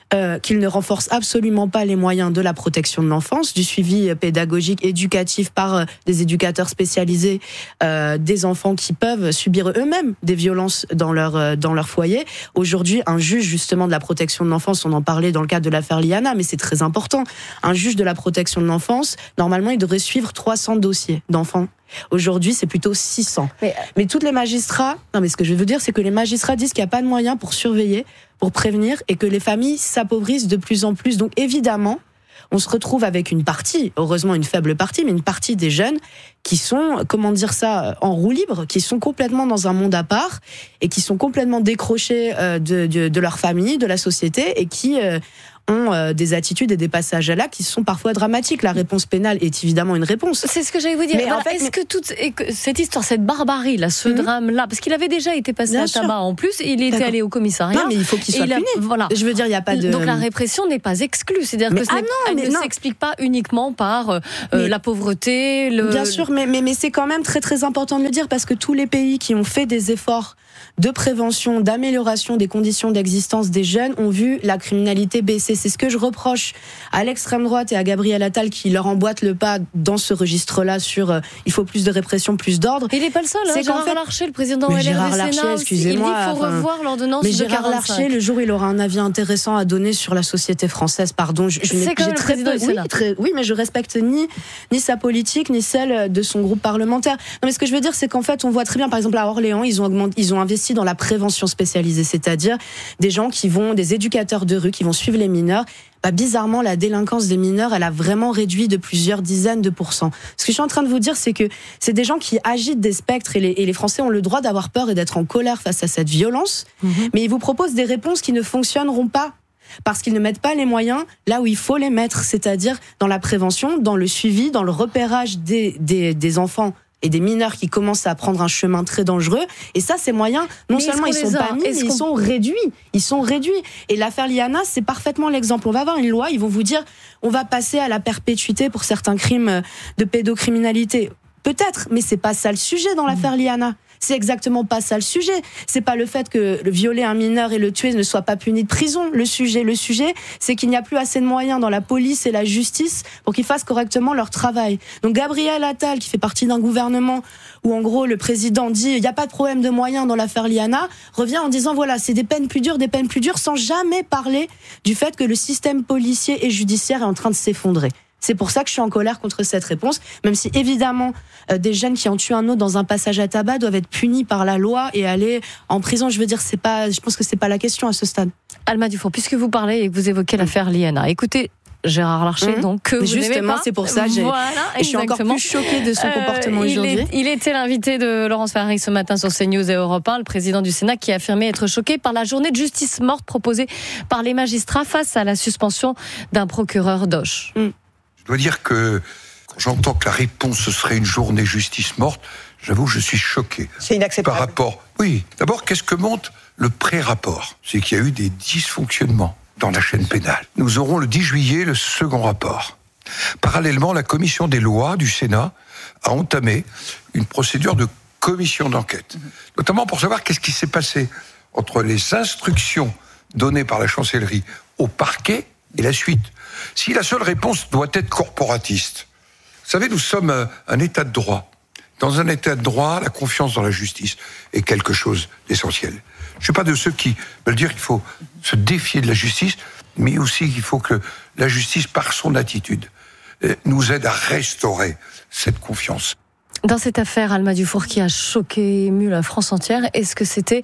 S6: Euh, qu'il ne renforce absolument pas les moyens de la protection de l'enfance, du suivi pédagogique, éducatif par euh, des éducateurs spécialisés, euh, des enfants qui peuvent subir eux-mêmes des violences dans leur euh, dans leur foyer. Aujourd'hui, un juge justement de la protection de l'enfance, on en parlait dans le cadre de l'affaire Liana, mais c'est très important. Un juge de la protection de l'enfance, normalement, il devrait suivre trois cents dossiers d'enfants. Aujourd'hui, c'est plutôt six cents. Mais, mais tous les magistrats, non mais ce que je veux dire, c'est que les magistrats disent qu'il n'y a pas de moyens pour surveiller, pour prévenir, et que les familles s'appauvrissent de plus en plus. Donc évidemment, on se retrouve avec une partie, heureusement une faible partie, mais une partie des jeunes qui sont, comment dire ça, en roue libre, qui sont complètement dans un monde à part et qui sont complètement décrochés de, de, de leur famille, de la société, et qui euh, ont euh, des attitudes et des passages à l'acte qui sont parfois dramatiques. La réponse pénale est évidemment une réponse.
S2: C'est ce que j'allais vous dire.
S6: Mais
S2: voilà,
S6: en fait,
S2: est-ce
S6: mais...
S2: que toute cette histoire, cette barbarie là, ce mmh. drame là, parce qu'il avait déjà été passé Bien à sûr. tabac en plus, il était D'accord. allé au commissariat.
S6: Non, mais il faut qu'il soit
S2: puni.
S6: A...
S2: Voilà.
S6: Je veux dire, il y a pas de.
S2: Donc la répression n'est pas exclue. C'est-à-dire mais que
S6: ah
S2: non, elle
S6: mais
S2: ne
S6: non.
S2: s'explique pas uniquement par euh, mais... la pauvreté. Le...
S6: Bien sûr, mais mais mais c'est quand même très très important de le dire parce que tous les pays qui ont fait des efforts de prévention, d'amélioration des conditions d'existence des jeunes ont vu la criminalité baisser. C'est ce que je reproche à l'extrême droite et à Gabriel Attal qui leur emboîte le pas dans ce registre-là sur euh, il faut plus de répression, plus d'ordre.
S2: Il n'est pas le seul. Hein, Gérard fait... Larcher, le président
S6: mais
S2: L R
S6: Gérard
S2: du
S6: Larcher,
S2: Sénat,
S6: excusez-moi,
S2: il dit qu'il faut
S6: enfin,
S2: revoir l'ordonnance
S6: mais
S2: de
S6: Gérard
S2: quarante-cinq.
S6: Larcher, le jour où il aura un avis intéressant à donner sur la société française, pardon, je, je
S2: c'est quand même le
S6: très
S2: président
S6: peu,
S2: du Sénat.
S6: Oui, très, oui, mais je respecte ni ni sa politique ni celle de son groupe parlementaire. Non, mais ce que je veux dire, c'est qu'en fait, on voit très bien, par exemple à Orléans, ils ont augmenté, ils ont investi dans la prévention spécialisée. C'est-à-dire des gens qui vont, des éducateurs de rue qui vont suivre les mineurs. Bah, bizarrement, la délinquance des mineurs, elle a vraiment réduit de plusieurs dizaines de pourcents. Ce que je suis en train de vous dire, c'est que c'est des gens qui agitent des spectres et les, et les Français ont le droit d'avoir peur et d'être en colère face à cette violence. Mmh. Mais ils vous proposent des réponses qui ne fonctionneront pas. Parce qu'ils ne mettent pas les moyens là où il faut les mettre, c'est-à-dire dans la prévention, dans le suivi, dans le repérage des, des, des enfants et des mineurs qui commencent à prendre un chemin très dangereux. Et ça, ces moyens, non mais seulement ils sont pas mis, mais ils sont réduits. Ils sont réduits. Et l'affaire Liana, c'est parfaitement l'exemple. On va avoir une loi, ils vont vous dire, on va passer à la perpétuité pour certains crimes de pédocriminalité. Peut-être, mais c'est pas ça le sujet dans l'affaire Liana. C'est exactement pas ça le sujet. C'est pas le fait que le violer un mineur et le tuer ne soit pas puni de prison. Le sujet, le sujet, c'est qu'il n'y a plus assez de moyens dans la police et la justice pour qu'ils fassent correctement leur travail. Donc Gabriel Attal, qui fait partie d'un gouvernement où en gros le président dit il n'y a pas de problème de moyens dans l'affaire Liana, revient en disant voilà, c'est des peines plus dures, des peines plus dures, sans jamais parler du fait que le système policier et judiciaire est en train de s'effondrer. C'est pour ça que je suis en colère contre cette réponse, même si évidemment euh, des jeunes qui ont tué un autre dans un passage à tabac doivent être punis par la loi et aller en prison. Je veux dire, c'est pas, je pense que c'est pas la question à ce stade.
S2: Alma Dufour, puisque vous parlez et que vous évoquez l'affaire Liana, écoutez Gérard Larcher, mmh. donc que vous
S6: justement,
S2: pas.
S6: c'est pour ça, j'ai,
S2: voilà,
S6: et je suis encore plus choquée de son comportement
S2: euh,
S6: aujourd'hui.
S2: Il, est, il était l'invité de Laurence Ferrari ce matin sur CNews et Europe un, le président du Sénat qui a affirmé être choqué par la journée de justice morte proposée par les magistrats face à la suspension d'un procureur d'Auch. Mmh.
S8: Je dois dire que quand j'entends que la réponse ce serait une journée justice morte, j'avoue que je suis choqué.
S9: C'est inacceptable.
S8: Par rapport, oui. D'abord, qu'est-ce que montre le pré-rapport ? C'est qu'il y a eu des dysfonctionnements dans la chaîne pénale. Nous aurons le dix juillet le second rapport. Parallèlement, la commission des lois du Sénat a entamé une procédure de commission d'enquête, notamment pour savoir qu'est-ce qui s'est passé entre les instructions données par la chancellerie au parquet et la suite. Si la seule réponse doit être corporatiste, vous savez, nous sommes un État de droit. Dans un État de droit, la confiance dans la justice est quelque chose d'essentiel. Je ne suis pas de ceux qui veulent dire qu'il faut se défier de la justice, mais aussi qu'il faut que la justice, par son attitude, nous aide à restaurer cette confiance.
S2: Dans cette affaire, Alma Dufour, qui a choqué, ému la France entière, est-ce que c'était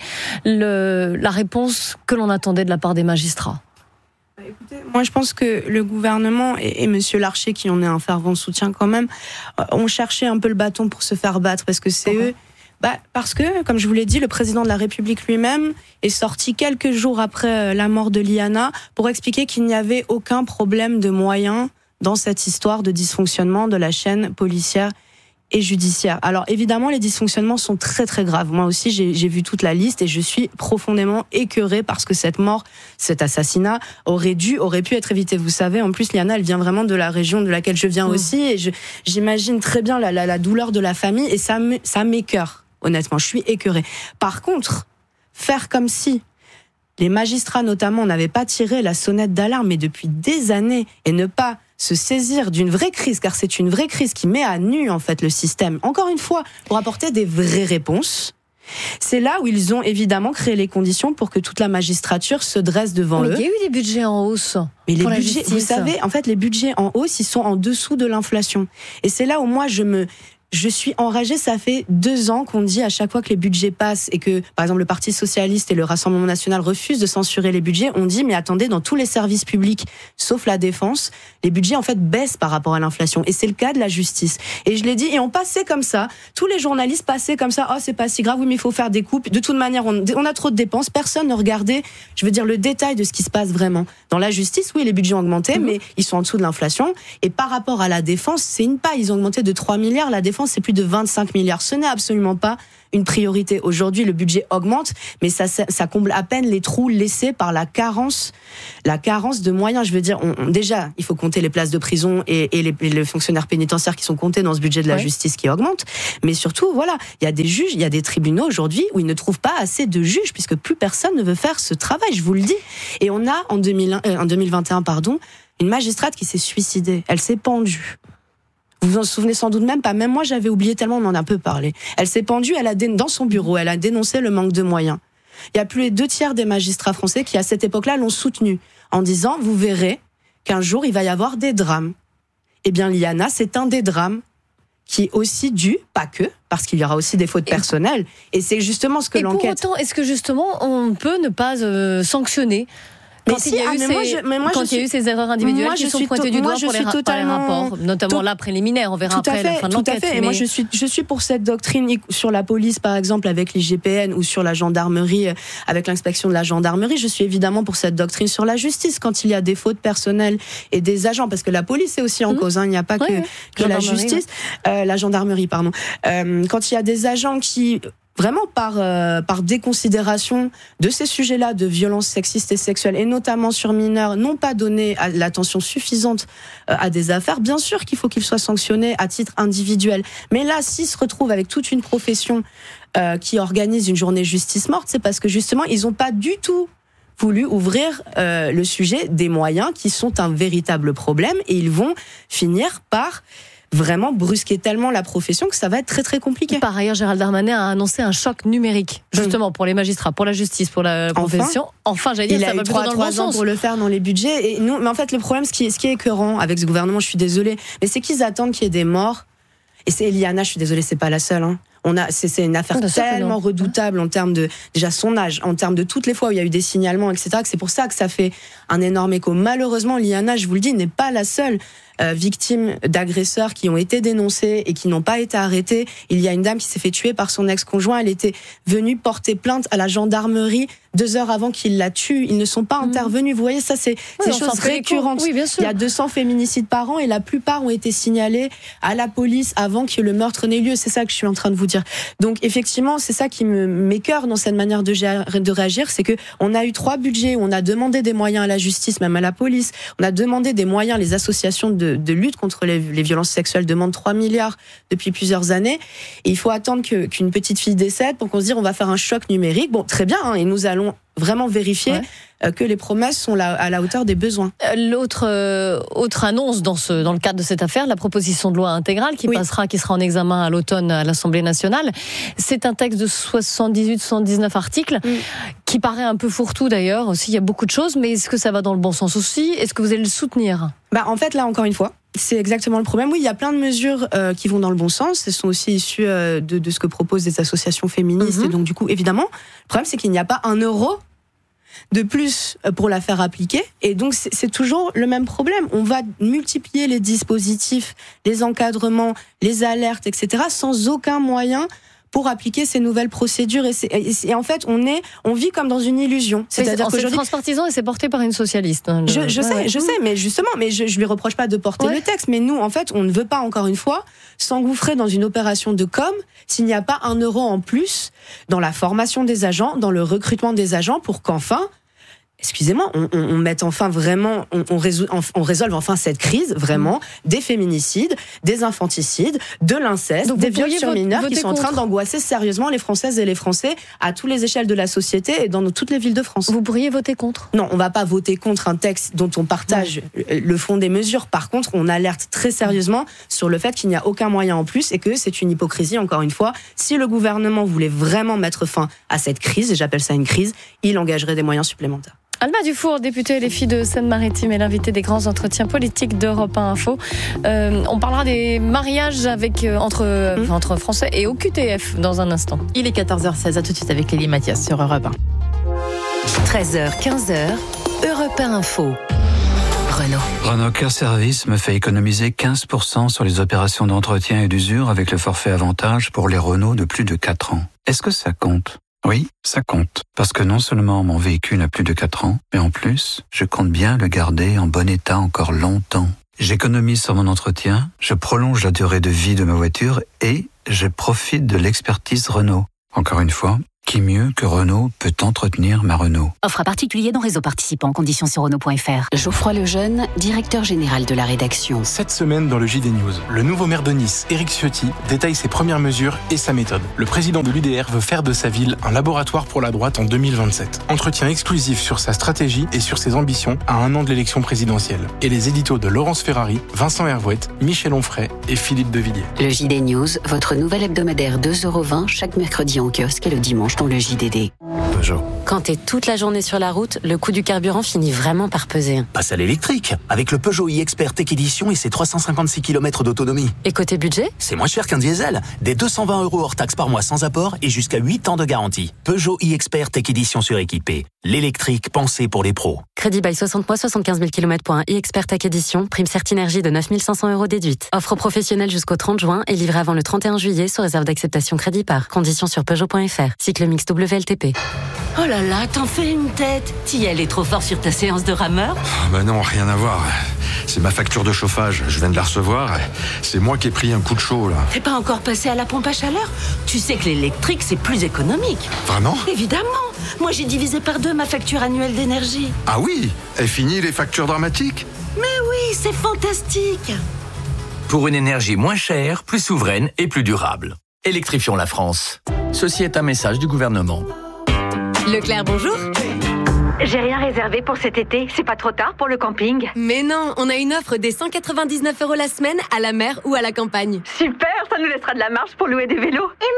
S2: le, la réponse que l'on attendait de la part des magistrats ?
S6: Écoutez, moi je pense que le gouvernement et, et Monsieur Larcher, qui en est un fervent soutien quand même, euh, ont cherché un peu le bâton pour se faire battre, parce que c'est eux. Bah, parce que, comme je vous l'ai dit, le président de la République lui-même est sorti quelques jours après la mort de Liana pour expliquer qu'il n'y avait aucun problème de moyens dans cette histoire de dysfonctionnement de la chaîne policière et judiciaire. Alors évidemment, les dysfonctionnements sont très très graves. Moi aussi, j'ai, j'ai vu toute la liste et je suis profondément écœurée parce que cette mort, cet assassinat aurait dû, aurait pu être évité. Vous savez, en plus, Liana, elle vient vraiment de la région de laquelle je viens mmh. aussi et je, j'imagine très bien la, la, la douleur de la famille et ça, me, ça m'écœure. Honnêtement, je suis écœurée. Par contre, faire comme si les magistrats notamment n'avaient pas tiré la sonnette d'alarme, mais depuis des années, et ne pas se saisir d'une vraie crise, car c'est une vraie crise qui met à nu en fait le système, encore une fois, pour apporter des vraies réponses, c'est là où ils ont évidemment créé les conditions pour que toute la magistrature se dresse devant
S2: mais
S6: eux.
S2: Il y a eu des budgets en hausse.
S6: Mais les
S2: pour
S6: budgets, vous savez, en fait, les budgets en hausse, ils sont en dessous de l'inflation. Et c'est là où moi, je me... Je suis enragée, ça fait deux ans qu'on dit à chaque fois que les budgets passent et que, par exemple, le Parti Socialiste et le Rassemblement National refusent de censurer les budgets, on dit, mais attendez, dans tous les services publics, sauf la défense, les budgets, en fait, baissent par rapport à l'inflation. Et c'est le cas de la justice. Et je l'ai dit, et on passait comme ça, tous les journalistes passaient comme ça, oh, c'est pas si grave, oui, mais il faut faire des coupes. De toute manière, on, on a trop de dépenses, personne ne regardait, je veux dire, le détail de ce qui se passe vraiment. Dans la justice, oui, les budgets ont augmenté, mmh. mais ils sont en dessous de l'inflation. Et par rapport à la défense, c'est une paille, ils ont augmenté de trois milliards, la défense, c'est plus de vingt-cinq milliards. Ce n'est absolument pas une priorité. Aujourd'hui, le budget augmente, mais ça, ça, ça comble à peine les trous laissés par la carence, la carence de moyens. Je veux dire, on, on, déjà, il faut compter les places de prison et, et, les, et les fonctionnaires pénitentiaires qui sont comptés dans ce budget de la ouais. justice qui augmente. Mais surtout, voilà, il y a des juges, il y a des tribunaux aujourd'hui où ils ne trouvent pas assez de juges puisque plus personne ne veut faire ce travail. Je vous le dis. Et on a en, deux mille un, euh, en deux mille vingt et un, pardon, une magistrate qui s'est suicidée. Elle s'est pendue. Vous vous en souvenez sans doute même pas. Même moi, j'avais oublié tellement on en a un peu parlé. Elle s'est pendue, elle a dé... dans son bureau, elle a dénoncé le manque de moyens. Il y a plus les deux tiers des magistrats français qui, à cette époque-là, l'ont soutenue en disant, vous verrez qu'un jour, il va y avoir des drames. Eh bien, Liana, c'est un des drames qui est aussi dû, pas que, parce qu'il y aura aussi des fautes et personnelles. Et c'est justement ce que
S2: et
S6: l'enquête...
S2: pour autant, est-ce que justement, on peut ne pas euh, sanctionner quand
S6: mais
S2: il y a,
S6: si,
S2: eu,
S6: ah,
S2: ces,
S6: moi, je, mais moi,
S2: quand
S6: je
S2: il y a eu ces erreurs individuelles
S6: moi,
S2: qui sont
S6: suis
S2: pointées
S6: to-
S2: du doigt
S6: moi,
S2: pour les,
S6: totalement...
S2: par les rapports, notamment
S6: tout...
S2: là préliminaire, on verra
S6: tout
S2: après
S6: à fait,
S2: la fin de
S6: tout
S2: l'enquête.
S6: à fait.
S2: Mais...
S6: Et moi, je suis, je suis pour cette doctrine sur la police, par exemple, avec l'I G P N ou sur la gendarmerie, avec l'inspection de la gendarmerie. Je suis évidemment pour cette doctrine sur la justice quand il y a des fautes personnelles et des agents, parce que la police est aussi en mmh. cause. Hein. Il n'y a pas ouais, que, ouais. que la justice, euh, la gendarmerie, pardon. Euh, quand il y a des agents qui vraiment par euh, par déconsidération de ces sujets-là de violences sexistes et sexuelles et notamment sur mineurs, n'ont pas donné l'attention suffisante euh, à des affaires, bien sûr qu'il faut qu'ils soient sanctionnés à titre individuel. Mais là, s'ils se retrouvent avec toute une profession euh, qui organise une journée justice morte, c'est parce que justement, ils n'ont pas du tout voulu ouvrir euh, le sujet des moyens qui sont un véritable problème et ils vont finir par vraiment brusquer tellement la profession que ça va être très très compliqué.
S2: Par ailleurs, Gérald Darmanin a annoncé un choc numérique, justement, mmh. pour les magistrats, pour la justice, pour la profession. Enfin, enfin j'allais dire,
S6: il
S2: ça
S6: a
S2: va
S6: eu
S2: plutôt
S6: trois,
S2: dans le bon
S6: ans
S2: sens.
S6: pour le faire dans les budgets. Et nous, mais en fait, le problème, ce qui est, ce qui est écœurant avec ce gouvernement, je suis désolée, mais c'est qu'ils attendent qu'il y ait des morts. Et c'est Eliana, je suis désolée, c'est pas la seule. Hein. On a, c'est, c'est une affaire oh, tellement redoutable en termes de déjà son âge, en termes de toutes les fois où il y a eu des signalements, et cetera. Que c'est pour ça que ça fait un énorme écho. Malheureusement, Liana, je vous le dis, n'est pas la seule euh, victime d'agresseurs qui ont été dénoncés et qui n'ont pas été arrêtés. Il y a une dame qui s'est fait tuer par son ex-conjoint. Elle était venue porter plainte à la gendarmerie deux heures avant qu'il la tue. Ils ne sont pas mmh. intervenus. Vous voyez, ça, c'est oui, des choses récurrentes.
S2: Oui, bien sûr.
S6: Il y a deux cents féminicides par an et la plupart ont été signalés à la police avant que le meurtre n'ait lieu. C'est ça que je suis en train de vous dire. Donc, effectivement, c'est ça qui me m'écœure dans cette manière de, gérer, de réagir. C'est que on a eu trois budgets où on a demandé des moyens à la justice, même à la police. On a demandé des moyens. Les associations de, de lutte contre les, les violences sexuelles demandent trois milliards depuis plusieurs années. Et il faut attendre que, qu'une petite fille décède pour qu'on se dise on va faire un choc numérique. Bon, très bien. Hein, et nous allons vraiment vérifier ouais. euh, que les promesses sont la, à la hauteur des besoins.
S2: L'autre euh, autre annonce dans, ce, dans le cadre de cette affaire, la proposition de loi intégrale qui oui. passera, qui sera en examen à l'automne à l'Assemblée nationale. C'est un texte de soixante-dix-huit soixante-dix-neuf articles mm. qui paraît un peu fourre-tout d'ailleurs. Aussi, il y a beaucoup de choses, mais est-ce que ça va dans le bon sens aussi ? Est-ce que vous allez le soutenir ?
S6: Bah, en fait, là, encore une fois, c'est exactement le problème. Oui, il y a plein de mesures euh, qui vont dans le bon sens. Elles sont aussi issues euh, de, de ce que proposent des associations féministes. Mm-hmm. Et donc, du coup, évidemment, le problème, c'est qu'il n'y a pas un euro de plus pour la faire appliquer. Et donc, c'est, c'est toujours le même problème. On va multiplier les dispositifs, les encadrements, les alertes, et cetera, sans aucun moyen pour appliquer ces nouvelles procédures. Et, c'est, et, et en fait, on est, on vit comme dans une illusion.
S2: C'est-à-dire que c'est transpartisan et c'est porté par une socialiste. Hein, le...
S6: Je, je ouais, sais, ouais. je sais, mais justement, mais je, je lui reproche pas de porter ouais. le texte. Mais nous, en fait, on ne veut pas encore une fois s'engouffrer dans une opération de com s'il n'y a pas un euro en plus dans la formation des agents, dans le recrutement des agents, pour qu'enfin excusez-moi, on, on, on mette enfin vraiment, on, on, résol, on résolve enfin cette crise, vraiment, mmh. des féminicides, des infanticides, de l'inceste, donc des viols sur mineurs qui sont contre. en train d'angoisser sérieusement les Françaises et les Français à toutes les échelles de la société et dans nos, toutes les villes de France.
S2: Vous pourriez voter contre ?
S6: Non, on ne va pas voter contre un texte dont on partage mmh. le fond des mesures. Par contre, on alerte très sérieusement sur le fait qu'il n'y a aucun moyen en plus et que c'est une hypocrisie, encore une fois. Si le gouvernement voulait vraiment mettre fin à cette crise, et j'appelle ça une crise, il engagerait des moyens supplémentaires.
S2: Alma Dufour, députée L F I de Seine-Maritime, est l'invitée des grands entretiens politiques d'Europe un Info. Euh, on parlera des mariages avec, euh, entre, mmh. enfin, entre Français et O Q T F dans un instant.
S4: Il est quatorze heures seize, à tout de suite avec Lélie Mathias sur Europe un.
S5: treize heures quinze, Europe un Info. Renault.
S3: Renault Care Service me fait économiser quinze pour cent sur les opérations d'entretien et d'usure avec le forfait avantage pour les Renault de plus de quatre ans. Est-ce que ça compte ? Oui, ça compte. Parce que non seulement mon véhicule a plus de quatre ans, mais en plus, je compte bien le garder en bon état encore longtemps. J'économise sur mon entretien, je prolonge la durée de vie de ma voiture et je profite de l'expertise Renault. Encore une fois, qui mieux que Renault peut entretenir ma Renault ?
S25: Offre à particulier dans réseau participant. Conditions sur Renault point F R. Geoffroy Lejeune, directeur général de la rédaction.
S9: Cette semaine dans le J D News, le nouveau maire de Nice, Éric Ciotti, détaille ses premières mesures et sa méthode. Le président de l'U D R veut faire de sa ville un laboratoire pour la droite en deux mille vingt-sept. Entretien exclusif sur sa stratégie et sur ses ambitions à un an de l'élection présidentielle. Et les éditos de Laurence Ferrari, Vincent Hervouette, Michel Onfray et Philippe Devilliers.
S25: Le J D News, votre nouvel hebdomadaire deux euros vingt chaque mercredi en kiosque et le dimanche dans le J D D.
S3: Peugeot.
S27: Quand t'es toute la journée sur la route, le coût du carburant finit vraiment par peser.
S10: Passe à l'électrique, avec le Peugeot e-Expert Tech Edition et ses trois cent cinquante-six kilomètres d'autonomie.
S27: Et côté budget ?
S10: C'est moins cher qu'un diesel. Des deux cent vingt euros hors taxe par mois sans apport et jusqu'à huit ans de garantie. Peugeot e-Expert Tech Edition suréquipé. L'électrique pensé pour les pros.
S27: Crédit by soixante mois, soixante-quinze mille kilomètres pour un e-Expert Tech Edition. Prime Certinergie de neuf mille cinq cents euros déduite. Offre professionnelle jusqu'au trente juin et livrée avant le trente et un juillet sous réserve d'acceptation crédit par. Conditions sur Peugeot point F R. Cycle mix W L T P.
S11: Oh là là, t'en fais une tête. T'y allais trop fort sur ta séance de rameur ?
S8: Ah bah non, rien à voir. C'est ma facture de chauffage. Je viens de la recevoir. C'est moi qui ai pris un coup de chaud, là.
S11: T'es pas encore passé à la pompe à chaleur ? Tu sais que l'électrique, c'est plus économique.
S8: Vraiment ?
S11: Évidemment. Moi, j'ai divisé par deux ma facture annuelle d'énergie.
S8: Ah oui ? Et fini les factures dramatiques ?
S11: Mais oui, c'est fantastique.
S12: Pour une énergie moins chère, plus souveraine et plus durable. Électrifions la France. Ceci est un message du gouvernement.
S27: Leclerc, bonjour.
S13: J'ai rien réservé pour cet été, c'est pas trop tard pour le camping.
S27: Mais non, on a une offre des cent quatre-vingt-dix-neuf euros la semaine à la mer ou à la campagne.
S13: Super, ça nous laissera de la marge pour louer des vélos.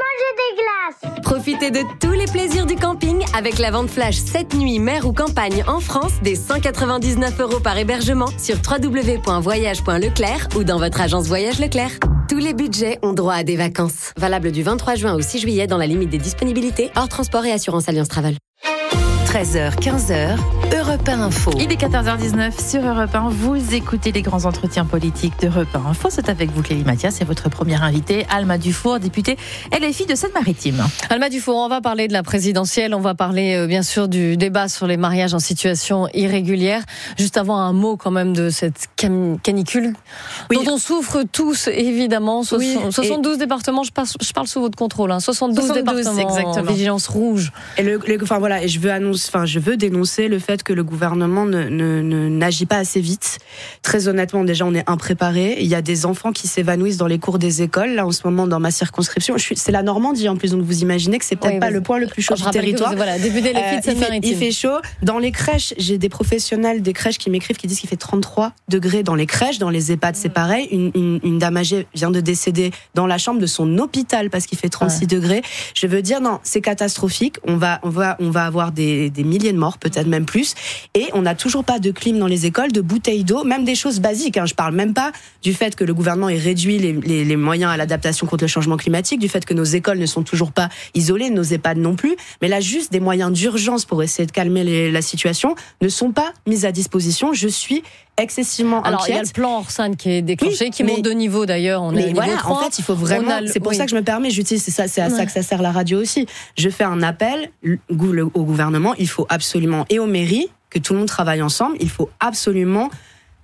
S27: Et manger des glaces. Profitez de tous les plaisirs du camping avec la vente flash sept nuits mer ou campagne en France des cent quatre-vingt-dix-neuf euros par hébergement sur w w w point voyage point leclerc ou dans votre agence Voyage Leclerc. Tous les budgets ont droit à des vacances. Valable du vingt-trois juin au six juillet dans la limite des disponibilités, hors transport et assurance Alliance Travel.
S5: treize heures quinze, Europe un Info.
S4: Il est quatorze heures dix-neuf sur Europe un. Vous écoutez les grands entretiens politiques d'Europe un Info. C'est avec vous, Clélie Mathias, et votre première invitée, Alma Dufour, députée L F I de Seine-Maritime.
S2: Alma Dufour, on va parler de la présidentielle. On va parler, euh, bien sûr, du débat sur les mariages en situation irrégulière. Juste avant, un mot quand même de cette cam- canicule oui. dont on souffre tous, évidemment. So- oui, soixante-douze et... départements, je parle, je parle sous votre contrôle. Hein. soixante-douze, soixante-douze départements exactement. En vigilance rouge.
S6: Et le, le, enfin, voilà, et je veux annoncer Enfin, je veux dénoncer le fait que le gouvernement ne, ne, ne, n'agit pas assez vite. Très honnêtement, déjà, on est impréparé. Il y a des enfants qui s'évanouissent dans les cours des écoles. Là, en ce moment, dans ma circonscription, je suis, c'est la Normandie en plus, donc vous imaginez que c'est peut-être oui, pas le point le plus chaud du territoire.
S2: Vous, voilà, début des euh,
S6: il, fait, il fait chaud. Dans les crèches, j'ai des professionnels des crèches qui m'écrivent, qui disent qu'il fait trente-trois degrés dans les crèches. Dans les EHPAD, c'est pareil. Une, une, une dame âgée vient de décéder dans la chambre de son hôpital parce qu'il fait trente-six ouais. degrés. Je veux dire, non, c'est catastrophique. On va, on va, on va avoir des, des milliers de morts, peut-être même plus. Et on n'a toujours pas de clim dans les écoles, de bouteilles d'eau, même des choses basiques. Hein. Je parle même pas du fait que le gouvernement ait réduit les, les, les moyens à l'adaptation contre le changement climatique, du fait que nos écoles ne sont toujours pas isolées, nos EHPAD non plus. Mais là, juste des moyens d'urgence pour essayer de calmer les, la situation ne sont pas mis à disposition. Je suis excessivement inquiète.
S2: Alors, il y a le plan Orsan qui est déclenché, oui, qui mais, monte de niveau d'ailleurs. On
S6: mais
S2: est à
S6: voilà,
S2: niveau trois.
S6: En fait, il faut vraiment. Le, c'est pour oui. ça que je me permets, j'utilise, c'est, ça, c'est à ouais. ça que ça sert la radio aussi. Je fais un appel au gouvernement. Il faut absolument, et aux mairies, que tout le monde travaille ensemble. Il faut absolument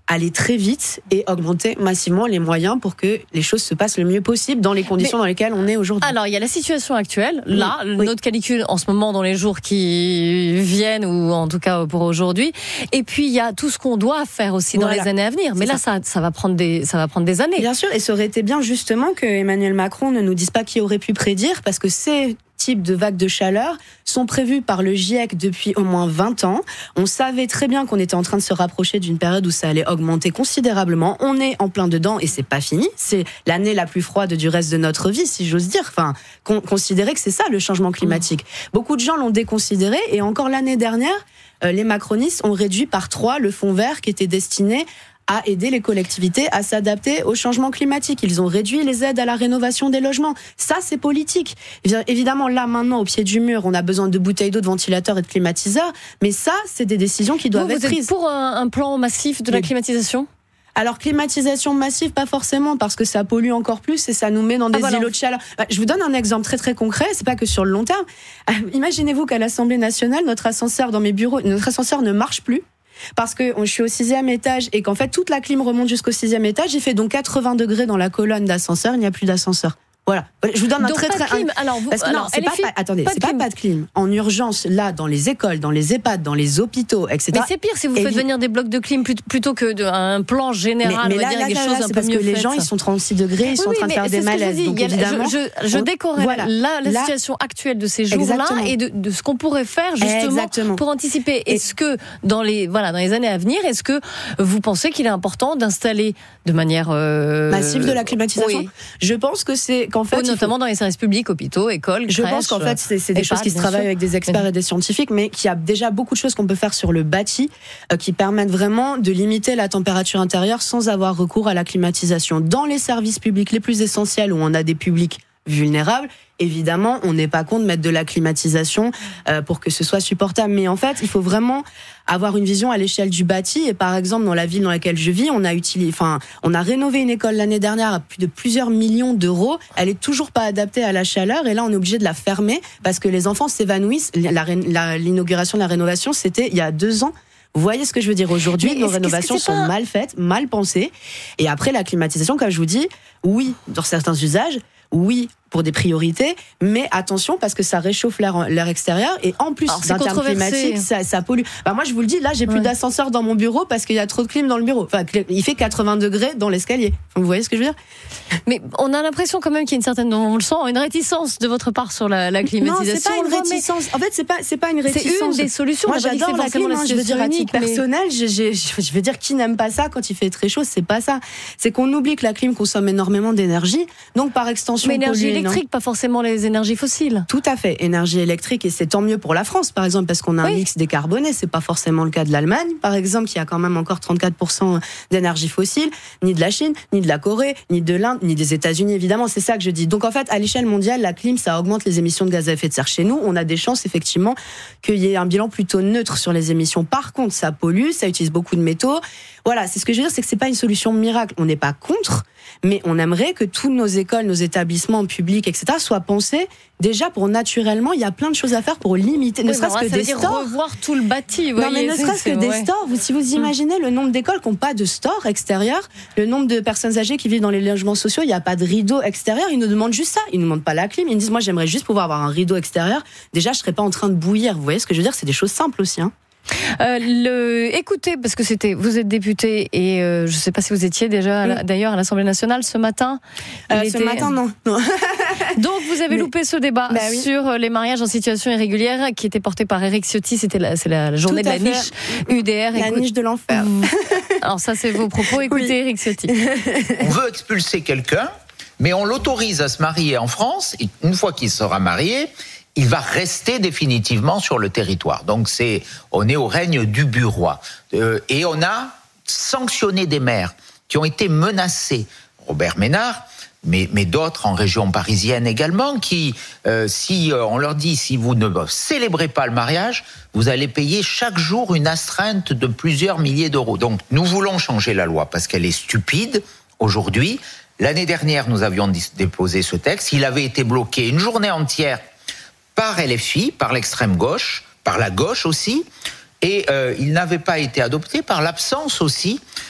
S6: aller très vite et augmenter massivement les moyens pour que les choses se passent le mieux possible dans les conditions Mais, dans lesquelles on est aujourd'hui.
S2: Alors, il y a la situation actuelle, là, oui. notre canicule en ce moment dans les jours qui viennent, ou en tout cas pour aujourd'hui, et puis il y a tout ce qu'on doit faire aussi voilà. dans les années à venir. Mais C'est là, ça. Ça, ça, va prendre des, ça va prendre des années.
S6: Bien sûr, et ça aurait été bien justement que Emmanuel Macron ne nous dise pas qui aurait pu prédire, parce que c'est types de vagues de chaleur sont prévus par le GIEC depuis au moins vingt ans. On savait très bien qu'on était en train de se rapprocher d'une période où ça allait augmenter considérablement. On est en plein dedans et c'est pas fini. C'est l'année la plus froide du reste de notre vie, si j'ose dire. Enfin, con- considérer que c'est ça le changement climatique. Mmh. Beaucoup de gens l'ont déconsidéré et encore l'année dernière, euh, les macronistes ont réduit par trois le fonds vert qui était destiné à aider les collectivités à s'adapter au changement climatique. Ils ont réduit les aides à la rénovation des logements. Ça, c'est politique. Évidemment, là, maintenant, au pied du mur, on a besoin de bouteilles d'eau, de ventilateurs et de climatiseurs. Mais ça, c'est des décisions qui doivent
S2: vous,
S6: être
S2: vous
S6: prises.
S2: Vous êtes pour un, un plan massif de la climatisation ?
S6: Alors, climatisation massive, pas forcément, parce que ça pollue encore plus et ça nous met dans des ah, voilà. îlots de chaleur. Je vous donne un exemple très très concret, c'est pas que sur le long terme. Imaginez-vous qu'à l'Assemblée nationale, notre ascenseur dans mes bureaux, notre ascenseur ne marche plus. Parce que je suis au sixième étage et qu'en fait toute la clim remonte jusqu'au sixième étage, il fait donc quatre-vingts degrés dans la colonne d'ascenseur, il n'y a plus d'ascenseur. Voilà. Je vous donne un
S2: donc
S6: très
S2: pas
S6: très.
S2: De clim. Alors vous,
S6: parce que
S2: alors,
S6: non, c'est pas, pas. Attendez, pas c'est pas pas de clim. En urgence, là, dans les écoles, dans les EHPAD, dans les hôpitaux, et cetera.
S2: Mais c'est pire si vous faites vi- venir des blocs de clim plutôt que de, un plan général.
S6: Mais, mais
S2: on va
S6: là,
S2: dire,
S6: là,
S2: des
S6: là,
S2: choses
S6: là,
S2: un
S6: c'est
S2: peu
S6: parce
S2: mieux
S6: que les
S2: faites.
S6: gens, ils sont trente-six degrés, ils
S2: oui,
S6: sont en train
S2: oui,
S6: de faire des malaises. Donc évidemment,
S2: je, je, je décorrèle voilà. la, la
S6: là,
S2: situation actuelle de ces jours-là
S6: exactement.
S2: et de, de ce qu'on pourrait faire justement exactement. pour anticiper. Est-ce que dans les voilà dans les années à venir, est-ce que vous pensez qu'il est important d'installer de manière euh,
S6: massive de la climatisation?
S2: Oui.
S6: Je pense que c'est qu'en fait,
S2: notamment dans les services publics, hôpitaux, écoles,
S6: je
S2: crèches,
S6: pense qu'en fait, c'est, c'est des choses qui se travaillent avec des experts et des scientifiques, mais qu'il y a déjà beaucoup de choses qu'on peut faire sur le bâti euh, qui permettent vraiment de limiter la température intérieure sans avoir recours à la climatisation. Dans les services publics les plus essentiels où on a des publics vulnérables, évidemment, on n'est pas contre de mettre de la climatisation euh, pour que ce soit supportable. Mais en fait, il faut vraiment avoir une vision à l'échelle du bâti. Et par exemple, dans la ville dans laquelle je vis, on a utilisé, enfin, on a rénové une école l'année dernière à plus de plusieurs millions d'euros. Elle est toujours pas adaptée à la chaleur. Et là, on est obligé de la fermer parce que les enfants s'évanouissent. La, la, l'inauguration de la rénovation, c'était il y a deux ans. Vous voyez ce que je veux dire aujourd'hui? Nos rénovations sont pas... mal faites, mal pensées. Et après, la climatisation, comme je vous dis, oui, dans certains usages, oui, pour des priorités, mais attention parce que ça réchauffe l'air, l'air extérieur et en plus d'un terme climatique, ça, ça pollue. Bah moi je vous le dis, là j'ai plus ouais. d'ascenseur dans mon bureau parce qu'il y a trop de clim dans le bureau. Enfin, il fait quatre-vingts degrés dans l'escalier. Vous voyez ce que je veux dire?
S2: Mais on a l'impression quand même qu'il y a une certaine, on le sent, une réticence de votre part sur la, la climatisation.
S6: Non, c'est pas une réticence. En fait, c'est pas, c'est pas une réticence.
S2: C'est une des solutions.
S6: Moi j'adore la clim. Hein, je veux dire à titre mais... personnel, je, je, je veux dire qui n'aime pas ça quand il fait très chaud, c'est pas ça. C'est qu'on oublie que la clim consomme énormément d'énergie, donc par extension.
S2: Mais énergie électrique, pas forcément les énergies fossiles.
S6: Tout à fait, énergie électrique, et c'est tant mieux pour la France, par exemple, parce qu'on a oui. un mix décarboné. C'est pas forcément le cas de l'Allemagne, par exemple, qui a quand même encore trente-quatre pour cent d'énergie fossile, ni de la Chine, ni de la Corée, ni de l'Inde, ni des États-Unis, évidemment. C'est ça que je dis. Donc en fait, à l'échelle mondiale, la clim, ça augmente les émissions de gaz à effet de serre. Chez nous, on a des chances, effectivement, qu'il y ait un bilan plutôt neutre sur les émissions. Par contre, ça pollue, ça utilise beaucoup de métaux. Voilà, c'est ce que je veux dire, c'est que c'est pas une solution miracle. On n'est pas contre, mais on aimerait que tous nos écoles, nos établissements publics, et cetera, soient pensés déjà pour naturellement. Il y a plein de choses à faire pour limiter, ne
S2: oui,
S6: serait-ce
S2: que
S6: ça
S2: des
S6: veut dire
S2: stores. Revoir tout le bâti.
S6: Non, voyez, mais ne serait-ce que des ouais. stores. Vous, si vous imaginez le nombre d'écoles qui n'ont pas de stores extérieurs, le nombre de personnes âgées qui vivent dans les logements sociaux, il n'y a pas de rideau extérieur. Ils nous demandent juste ça. Ils nous demandent pas la clim. Ils nous disent, moi, j'aimerais juste pouvoir avoir un rideau extérieur. Déjà, je serais pas en train de bouillir. Vous voyez ce que je veux dire? C'est des choses simples aussi, hein.
S2: Euh, le, écoutez, parce que c'était, vous êtes député et euh, je ne sais pas si vous étiez déjà à la, d'ailleurs à l'Assemblée nationale ce matin.
S6: Euh, ce était... matin, non. non.
S2: Donc vous avez mais, loupé ce débat
S6: bah oui.
S2: sur les mariages en situation irrégulière qui était porté par Éric Ciotti. C'était la, c'est la journée de la fait. niche U D R.
S6: La Écoute... niche de l'enfer.
S2: Alors ça, c'est vos propos. Écoutez, oui. Éric Ciotti.
S1: On veut expulser quelqu'un, mais on l'autorise à se marier en France. Et une fois qu'il sera marié, il va rester définitivement sur le territoire. Donc c'est, on est au règne du bureau. Euh, et on a sanctionné des maires qui ont été menacés. Robert Ménard, mais, mais d'autres en région parisienne également, qui, euh, si euh, on leur dit, si vous ne célébrez pas le mariage, vous allez payer chaque jour une astreinte de plusieurs milliers d'euros. Donc nous voulons changer la loi parce qu'elle est stupide aujourd'hui. L'année dernière, nous avions déposé ce texte. Il avait été bloqué une journée entière par L F I, par l'extrême gauche, par la gauche aussi, et euh, il n'avait pas été adopté par l'absence aussi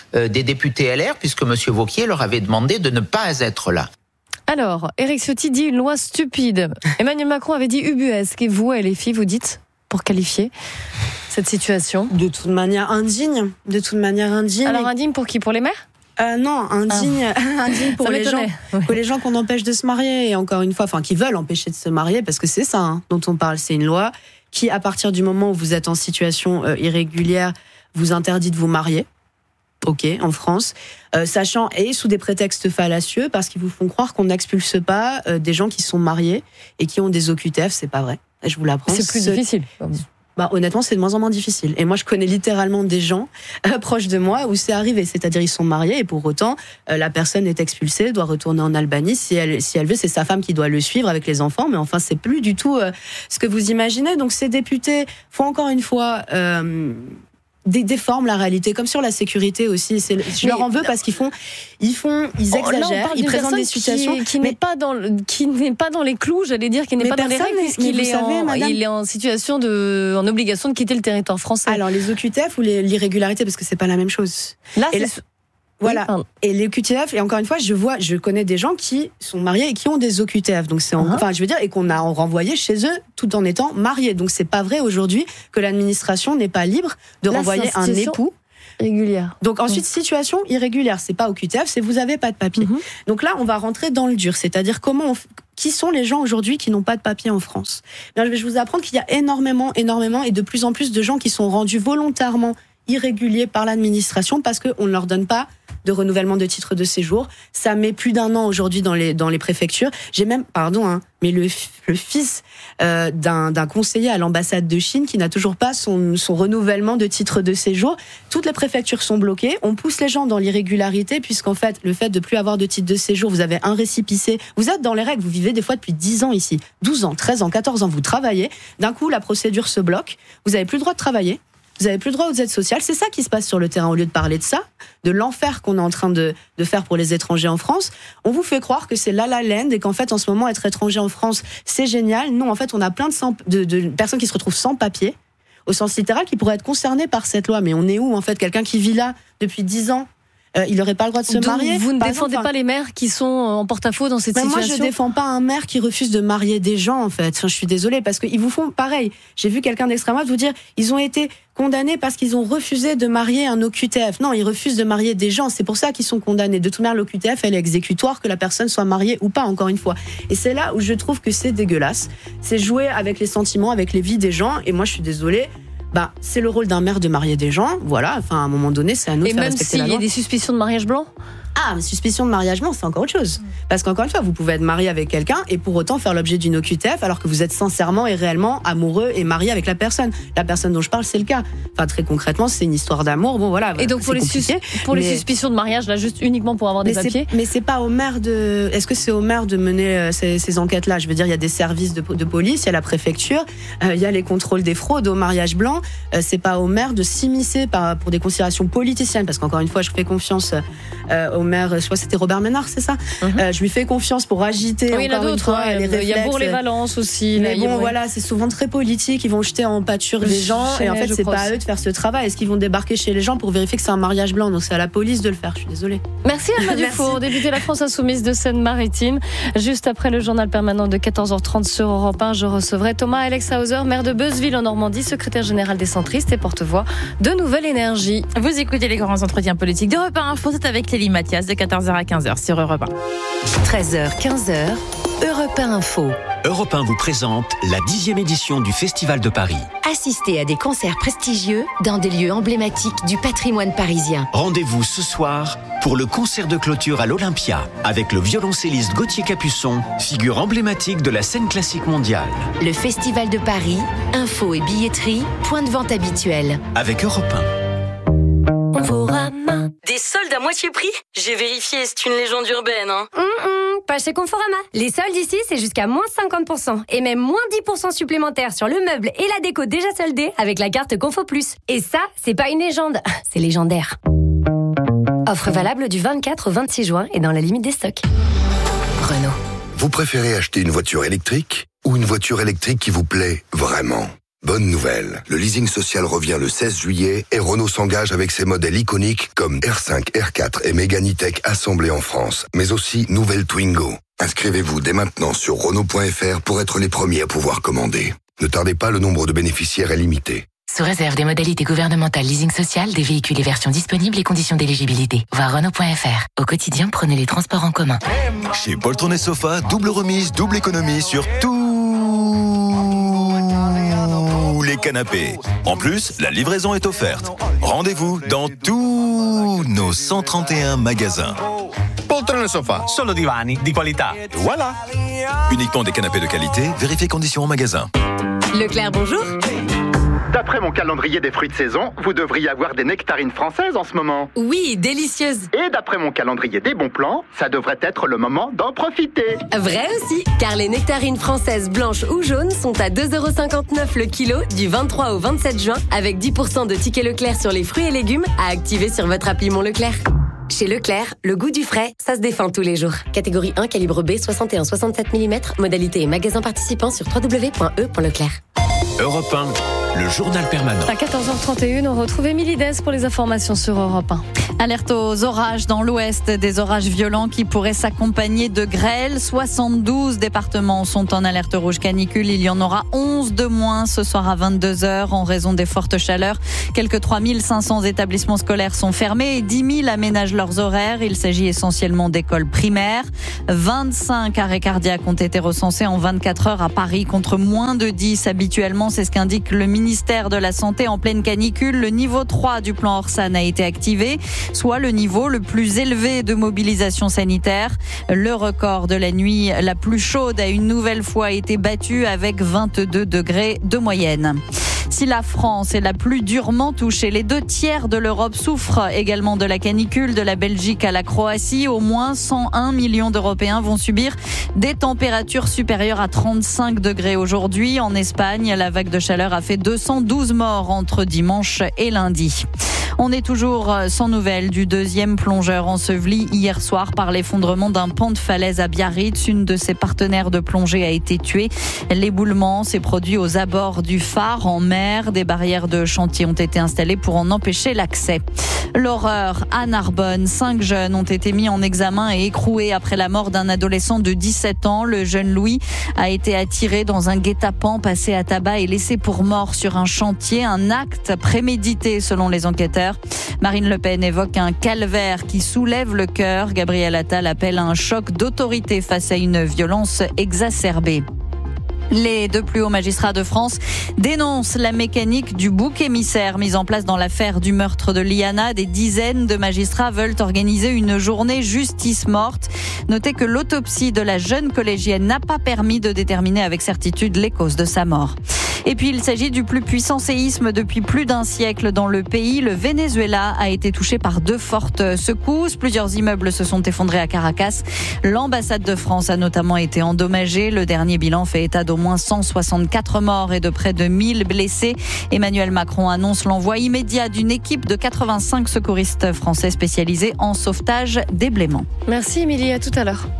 S1: euh, des députés L R, puisque M. Wauquiez leur avait demandé de ne pas être là.
S2: Alors, Éric Ciotti dit une loi stupide. Emmanuel Macron avait dit ubuesque. Et vous, les filles, vous dites, pour qualifier cette situation?
S6: De toute manière indigne. De toute manière indigne.
S2: Alors indigne pour qui? Pour les maires?
S6: Euh, non, indigne, ah. indigne pour les gens,
S2: ouais.
S6: pour les gens qu'on empêche de se marier. Et encore une fois, enfin, qui veulent empêcher de se marier, parce que c'est ça hein, dont on parle. C'est une loi qui, à partir du moment où vous êtes en situation euh, irrégulière, vous interdit de vous marier. Ok, en France, euh, sachant et sous des prétextes fallacieux, parce qu'ils vous font croire qu'on n'expulse pas euh, des gens qui sont mariés et qui ont des O Q T F. C'est pas vrai. Je vous l'apprends.
S2: C'est plus
S6: Ce...
S2: difficile.
S6: Bah, honnêtement, c'est de moins en moins difficile. Et moi, je connais littéralement des gens euh, proches de moi où c'est arrivé. C'est-à-dire, ils sont mariés et pour autant, euh, la personne est expulsée, doit retourner en Albanie. Si elle, si elle veut, c'est sa femme qui doit le suivre avec les enfants. Mais enfin, c'est plus du tout euh, ce que vous imaginez. Donc, ces députés font encore une fois... Euh, Des, déforment la réalité, comme sur la sécurité aussi. C'est, je mais leur en veux parce qu'ils font, ils font, ils exagèrent, ils présentent des situations
S2: qui, qui n'est pas dans, qui n'est pas dans les clous, j'allais dire, qui n'est pas dans les règles, puisqu'il est, savez, en, il est en situation de, en obligation de quitter le territoire français.
S6: Alors les O Q T F ou les, l'irrégularité, parce que c'est pas la même chose.
S2: Là,
S6: et
S2: c'est...
S6: Là, Voilà. Oui, et les O Q T F, et encore une fois, je vois, je connais des gens qui sont mariés et qui ont des O Q T F. Donc c'est, en, uh-huh. enfin, je veux dire, et qu'on a renvoyé chez eux tout en étant mariés. Donc c'est pas vrai aujourd'hui que l'administration n'est pas libre de Là, renvoyer un époux.
S2: Régulière.
S6: Donc ensuite, mmh. situation irrégulière, c'est pas O Q T F, c'est vous avez pas de papier. Mmh. Donc là, on va rentrer dans le dur, c'est-à-dire comment, on f... qui sont les gens aujourd'hui qui n'ont pas de papier en France. Bien, je vais vous apprendre qu'il y a énormément, énormément, et de plus en plus de gens qui sont rendus volontairement irréguliers par l'administration parce qu'on ne leur donne pas de renouvellement de titre de séjour. Ça met plus d'un an aujourd'hui dans les, dans les préfectures. J'ai même, pardon, hein, mais le, le fils euh, d'un, d'un conseiller à l'ambassade de Chine qui n'a toujours pas son, son renouvellement de titre de séjour. Toutes les préfectures sont bloquées. On pousse les gens dans l'irrégularité puisqu'en fait, le fait de plus avoir de titre de séjour, vous avez un récépissé. Vous êtes dans les règles. Vous vivez des fois depuis dix ans ici. douze ans, treize ans, quatorze ans, vous travaillez. D'un coup, la procédure se bloque. Vous avez plus le droit de travailler. Vous n'avez plus le droit aux aides sociales. C'est ça qui se passe sur le terrain. Au lieu de parler de ça, de l'enfer qu'on est en train de, de faire pour les étrangers en France, on vous fait croire que c'est la la land et qu'en fait, en ce moment, être étranger en France, c'est génial. Non, en fait, on a plein de, sans, de, de personnes qui se retrouvent sans papier, au sens littéral, qui pourraient être concernées par cette loi. Mais on est où, en fait? Quelqu'un qui vit là depuis dix ans, Euh, il n'aurait pas le droit de se
S2: Donc,
S6: marier.
S2: Vous ne
S6: Par
S2: défendez
S6: exemple,
S2: pas les maires qui sont en porte-à-faux dans cette
S6: ben
S2: situation?
S6: Moi, je défends pas un maire qui refuse de marier des gens, en fait. Enfin, je suis désolée, parce qu'ils vous font pareil. J'ai vu quelqu'un d'extrême droite vous dire, ils ont été condamnés parce qu'ils ont refusé de marier un O Q T F. Non, ils refusent de marier des gens. C'est pour ça qu'ils sont condamnés. De toute manière, l'O Q T F, elle est exécutoire, que la personne soit mariée ou pas, encore une fois. Et c'est là où je trouve que c'est dégueulasse. C'est jouer avec les sentiments, avec les vies des gens. Et moi, je suis désolée. Bah, c'est le rôle d'un maire de marier des gens, voilà. Enfin, à un moment donné, c'est à nous de faire respecter la loi.
S2: Et même s'il y a des suspicions de mariage blanc?
S6: Ah, mais suspicion de mariage blanc, c'est encore autre chose. Parce qu'encore une fois, vous pouvez être marié avec quelqu'un et pour autant faire l'objet d'une O Q T F alors que vous êtes sincèrement et réellement amoureux et marié avec la personne. La personne dont je parle, c'est le cas. Enfin, très concrètement, c'est une histoire d'amour. Bon, voilà.
S2: Et donc, pour, les, sus- pour
S6: mais...
S2: les suspicions de mariage, là, juste uniquement pour avoir des
S6: mais
S2: papiers?
S6: c'est, Mais c'est pas au maire de. Est-ce que c'est au maire de mener euh, ces, ces enquêtes-là? Je veux dire, il y a des services de, de police, il y a la préfecture, euh, il y a les contrôles des fraudes au mariage blanc. Euh, c'est pas au maire de s'immiscer par, pour des considérations politiciennes. Parce qu'encore une fois, je fais confiance euh, au maire. Soit c'était Robert Ménard, c'est ça. Mm-hmm. euh, je lui fais confiance pour agiter.
S2: Oui, il y en a d'autres.
S6: Fois,
S2: hein,
S6: les
S2: il y a Bourg-les-Valences aussi.
S6: Mais
S2: là,
S6: bon,
S2: a...
S6: voilà, c'est souvent très politique. Ils vont jeter en pâture les gens.
S2: Chez
S6: et en fait, c'est pas
S2: aussi.
S6: à eux de faire ce travail. Est-ce qu'ils vont débarquer chez les gens pour vérifier que c'est un mariage blanc? Donc c'est à la police de le faire. Je suis désolée.
S2: Merci Alma Dufour, députée de la France Insoumise de Seine-Maritime. Juste après le journal permanent de quatorze heures trente sur Europe un, je recevrai Thomas Alexhauser, maire de Beuzeville en Normandie, secrétaire général des centristes et porte-voix de Nouvelle Énergie.
S4: Vous écoutez les grands entretiens politiques d'Europe un Info, c'est avec Lélie Mathias de quatorze heures à quinze heures sur Europe un.
S5: treize heures, quinze heures, Europe un Info.
S10: Europe un vous présente la dixième édition du Festival de Paris.
S5: Assistez à des concerts prestigieux dans des lieux emblématiques du patrimoine parisien.
S10: Rendez-vous ce soir pour le concert de clôture à l'Olympia avec le violoncelliste Gauthier Capuçon, figure emblématique de la scène classique mondiale.
S5: Le Festival de Paris, info et billetterie, point de vente habituel.
S10: Avec Europe un.
S26: Conforama. Des soldes à moitié prix? J'ai vérifié, c'est une légende urbaine. Hein.
S27: Mmh, pas chez Conforama. Les soldes ici, c'est jusqu'à moins cinquante pour cent. Et même moins dix pour cent supplémentaires sur le meuble et la déco déjà soldée avec la carte Confo Plus. Et ça, c'est pas une légende, c'est légendaire. Offre valable du vingt-quatre au vingt-six juin et dans la limite des stocks. Renault.
S15: Vous préférez acheter une voiture électrique ou une voiture électrique qui vous plaît vraiment ? Bonne nouvelle, le leasing social revient le seize juillet et Renault s'engage avec ses modèles iconiques comme R cinq, R quatre et Mégane E-Tech assemblés en France, mais aussi nouvelle Twingo. Inscrivez-vous dès maintenant sur Renault point F R pour être les premiers à pouvoir commander. Ne tardez pas, le nombre de bénéficiaires est limité.
S16: Sous réserve des modalités gouvernementales leasing social, des véhicules et versions disponibles et conditions d'éligibilité. Voir Renault point F R. Au quotidien, prenez les transports en commun.
S14: Chez Poltron et Sofa, double remise, double économie sur tous les canapés. En plus, la livraison est offerte. Rendez-vous dans tous nos cent trente et un magasins.
S17: Poltron e Sofa, solo divani di qualità. Voilà.
S14: Uniquement des canapés de qualité, vérifiez conditions en magasin.
S27: Leclerc, bonjour.
S18: D'après mon calendrier des fruits de saison, vous devriez avoir des nectarines françaises en ce moment.
S27: Oui, délicieuses.
S18: Et d'après mon calendrier des bons plans, ça devrait être le moment d'en profiter.
S27: Vrai aussi, car les nectarines françaises blanches ou jaunes sont à deux euros cinquante-neuf le kilo du vingt-trois au vingt-sept juin, avec dix pour cent de tickets Leclerc sur les fruits et légumes à activer sur votre appli Mon Leclerc. Chez Leclerc, le goût du frais, ça se défend tous les jours. Catégorie un, calibre B, soixante et un soixante-sept millimètres, modalité et magasin participant sur w w w point e point leclerc.
S14: Europe un, le journal permanent.
S2: À quatorze heures trente et une, on retrouve Émilie Dès pour les informations sur Europe un.
S28: Alerte aux orages dans l'ouest, des orages violents qui pourraient s'accompagner de grêle. soixante-douze départements sont en alerte rouge canicule. Il y en aura onze de moins ce soir à vingt-deux heures en raison des fortes chaleurs. Quelques trois mille cinq cents établissements scolaires sont fermés et dix mille aménagent leurs horaires. Il s'agit essentiellement d'écoles primaires. vingt-cinq arrêts cardiaques ont été recensés en vingt-quatre heures à Paris contre moins de dix habituellement. C'est ce qu'indique le ministère de la Santé en pleine canicule. Le niveau trois du plan Orsan a été activé, soit le niveau le plus élevé de mobilisation sanitaire. Le record de la nuit la plus chaude a une nouvelle fois été battu avec vingt-deux degrés de moyenne. Si la France est la plus durement touchée, les deux tiers de l'Europe souffrent également de la canicule, de la Belgique à la Croatie. Au moins cent un millions d'Européens vont subir des températures supérieures à trente-cinq degrés aujourd'hui. En Espagne, la vague de chaleur a fait deux cent douze morts entre dimanche et lundi. On est toujours sans nouvelles du deuxième plongeur enseveli hier soir par l'effondrement d'un pan de falaise à Biarritz. Une de ses partenaires de plongée a été tuée. L'éboulement s'est produit aux abords du phare en mer. Des barrières de chantier ont été installées pour en empêcher l'accès. L'horreur à Narbonne. Cinq jeunes ont été mis en examen et écroués après la mort d'un adolescent de dix-sept ans. Le jeune Louis a été attiré dans un guet-apens, passé à tabac et laissé pour mort sur un chantier. Un acte prémédité selon les enquêteurs. Marine Le Pen évoque un calvaire qui soulève le cœur. Gabriel Attal appelle à un choc d'autorité face à une violence exacerbée. Les deux plus hauts magistrats de France dénoncent la mécanique du bouc émissaire mise en place dans l'affaire du meurtre de Liana. Des dizaines de magistrats veulent organiser une journée justice morte. Notez que l'autopsie de la jeune collégienne n'a pas permis de déterminer avec certitude les causes de sa mort. Et puis il s'agit du plus puissant séisme depuis plus d'un siècle dans le pays. Le Venezuela a été touché par deux fortes secousses. Plusieurs immeubles se sont effondrés à Caracas. L'ambassade de France a notamment été endommagée. Le dernier bilan fait état d'au moins cent soixante-quatre morts et de près de mille blessés. Emmanuel Macron annonce l'envoi immédiat d'une équipe de quatre-vingt-cinq secouristes français spécialisés en sauvetage d'ébléments.
S2: Merci Émilie, à tout à l'heure.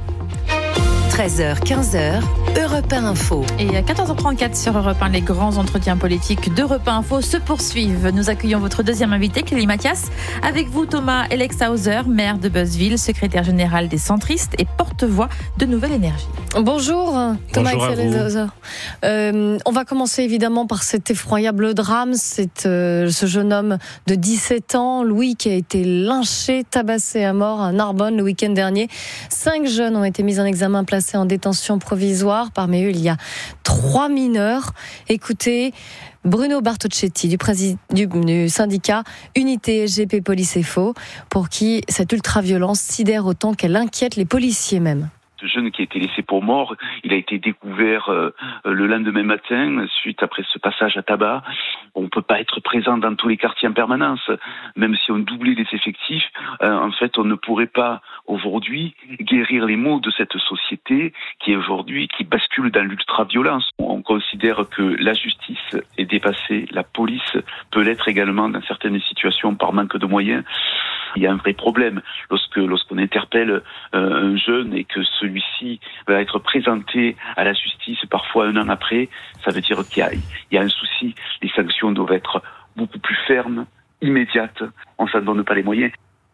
S5: treize heures, quinze heures, Europe un Info.
S4: Et à quatorze heures trente-quatre sur Europe un, les grands entretiens politiques d'Europe un Info se poursuivent. Nous accueillons votre deuxième invité, Clélie Mathias. Avec vous, Thomas Elexhauser, maire de Beuzeville, secrétaire général des centristes et porte-voix de Nouvelle Énergie.
S2: Bonjour, Thomas
S4: Elexhauser.
S2: Euh, on va commencer évidemment par cet effroyable drame. C'est euh, ce jeune homme de dix-sept ans, Louis, qui a été lynché, tabassé à mort à Narbonne le week-end dernier. Cinq jeunes ont été mis en examen, placés en détention provisoire. Parmi eux, il y a trois mineurs. Écoutez, Bruno Bartocchetti du, prési- du, du syndicat Unité G P Police et Faux, pour qui cette ultra-violence sidère autant qu'elle inquiète les policiers même.
S19: Ce jeune qui a été laissé pour mort, il a été découvert euh, le lendemain matin, suite après ce passage à tabac. On ne peut pas être présent dans tous les quartiers en permanence. Même si on doublait les effectifs, euh, en fait, on ne pourrait pas aujourd'hui guérir les maux de cette société qui est aujourd'hui, qui bascule dans l'ultra-violence. On considère que la justice est dépassée, la police peut l'être également dans certaines situations par manque de moyens. il y a un vrai problème lorsque lorsqu'on interpelle un jeune et que celui-ci va être présenté à la justice parfois un an après. Ça veut dire qu'il y a, il y a un souci. Les sanctions doivent être beaucoup plus fermes, immédiates. On ne s'en donne pas les moyens.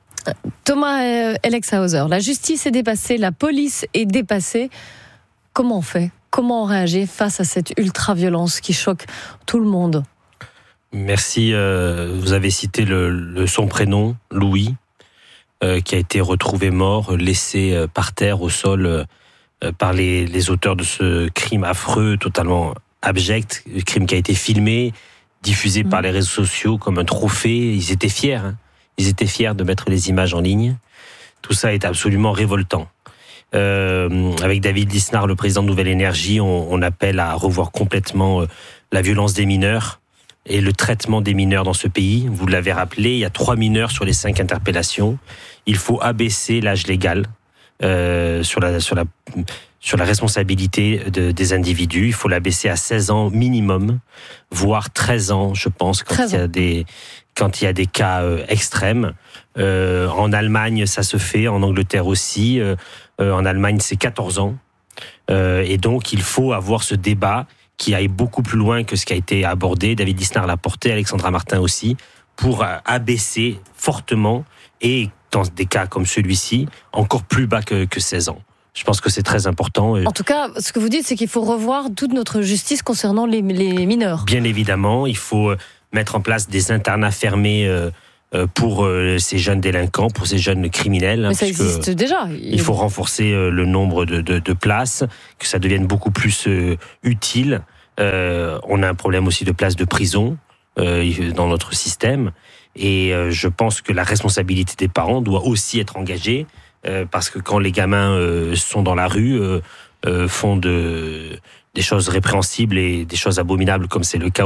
S2: Thomas Elexhauser, la justice est dépassée, la police est dépassée. Comment on fait ? Comment on réagit face à cette ultra-violence qui choque tout le monde ?
S7: Merci. Euh, vous avez cité le, le, son prénom, Louis, euh, qui a été retrouvé mort, laissé euh, par terre au sol euh, par les, les auteurs de ce crime affreux, totalement abject, crime qui a été filmé, diffusé mmh. par les réseaux sociaux comme un trophée. Ils étaient fiers, hein. Ils étaient fiers de mettre les images en ligne. Tout ça est absolument révoltant. Euh, avec David Lisnard, le président de Nouvelle Énergie, on, on appelle à revoir complètement euh, la violence des mineurs et le traitement des mineurs dans ce pays. Vous l'avez rappelé, il y a trois mineurs sur les cinq interpellations. Il faut abaisser l'âge légal euh, sur la sur la sur la responsabilité de, des individus. Il faut l'abaisser à seize ans minimum, voire treize ans, je pense, quand il y a des quand il y a des cas euh, extrêmes. Euh, en Allemagne, ça se fait, en Angleterre aussi. Euh, euh, en Allemagne, c'est quatorze ans. Euh, et donc, il faut avoir ce débat qui aille beaucoup plus loin que ce qui a été abordé. David Lisnard l'a porté, Alexandra Martin aussi, pour euh, abaisser fortement, et dans des cas comme celui-ci, encore plus bas que, que seize ans. Je pense que c'est très important.
S2: En tout cas, ce que vous dites, c'est qu'il faut revoir toute notre justice concernant les, les mineurs.
S7: Bien évidemment, il faut mettre en place des internats fermés euh, pour euh, ces jeunes délinquants, pour ces jeunes criminels.
S2: Mais ça existe déjà.
S7: Il faut renforcer euh, le nombre de, de, de places, que ça devienne beaucoup plus euh, utile. Euh, on a un problème aussi de places de prison euh, dans notre système. Et euh, je pense que la responsabilité des parents doit aussi être engagée, euh, parce que quand les gamins euh, sont dans la rue, euh, euh, font de, des choses répréhensibles et des choses abominables, comme c'est le cas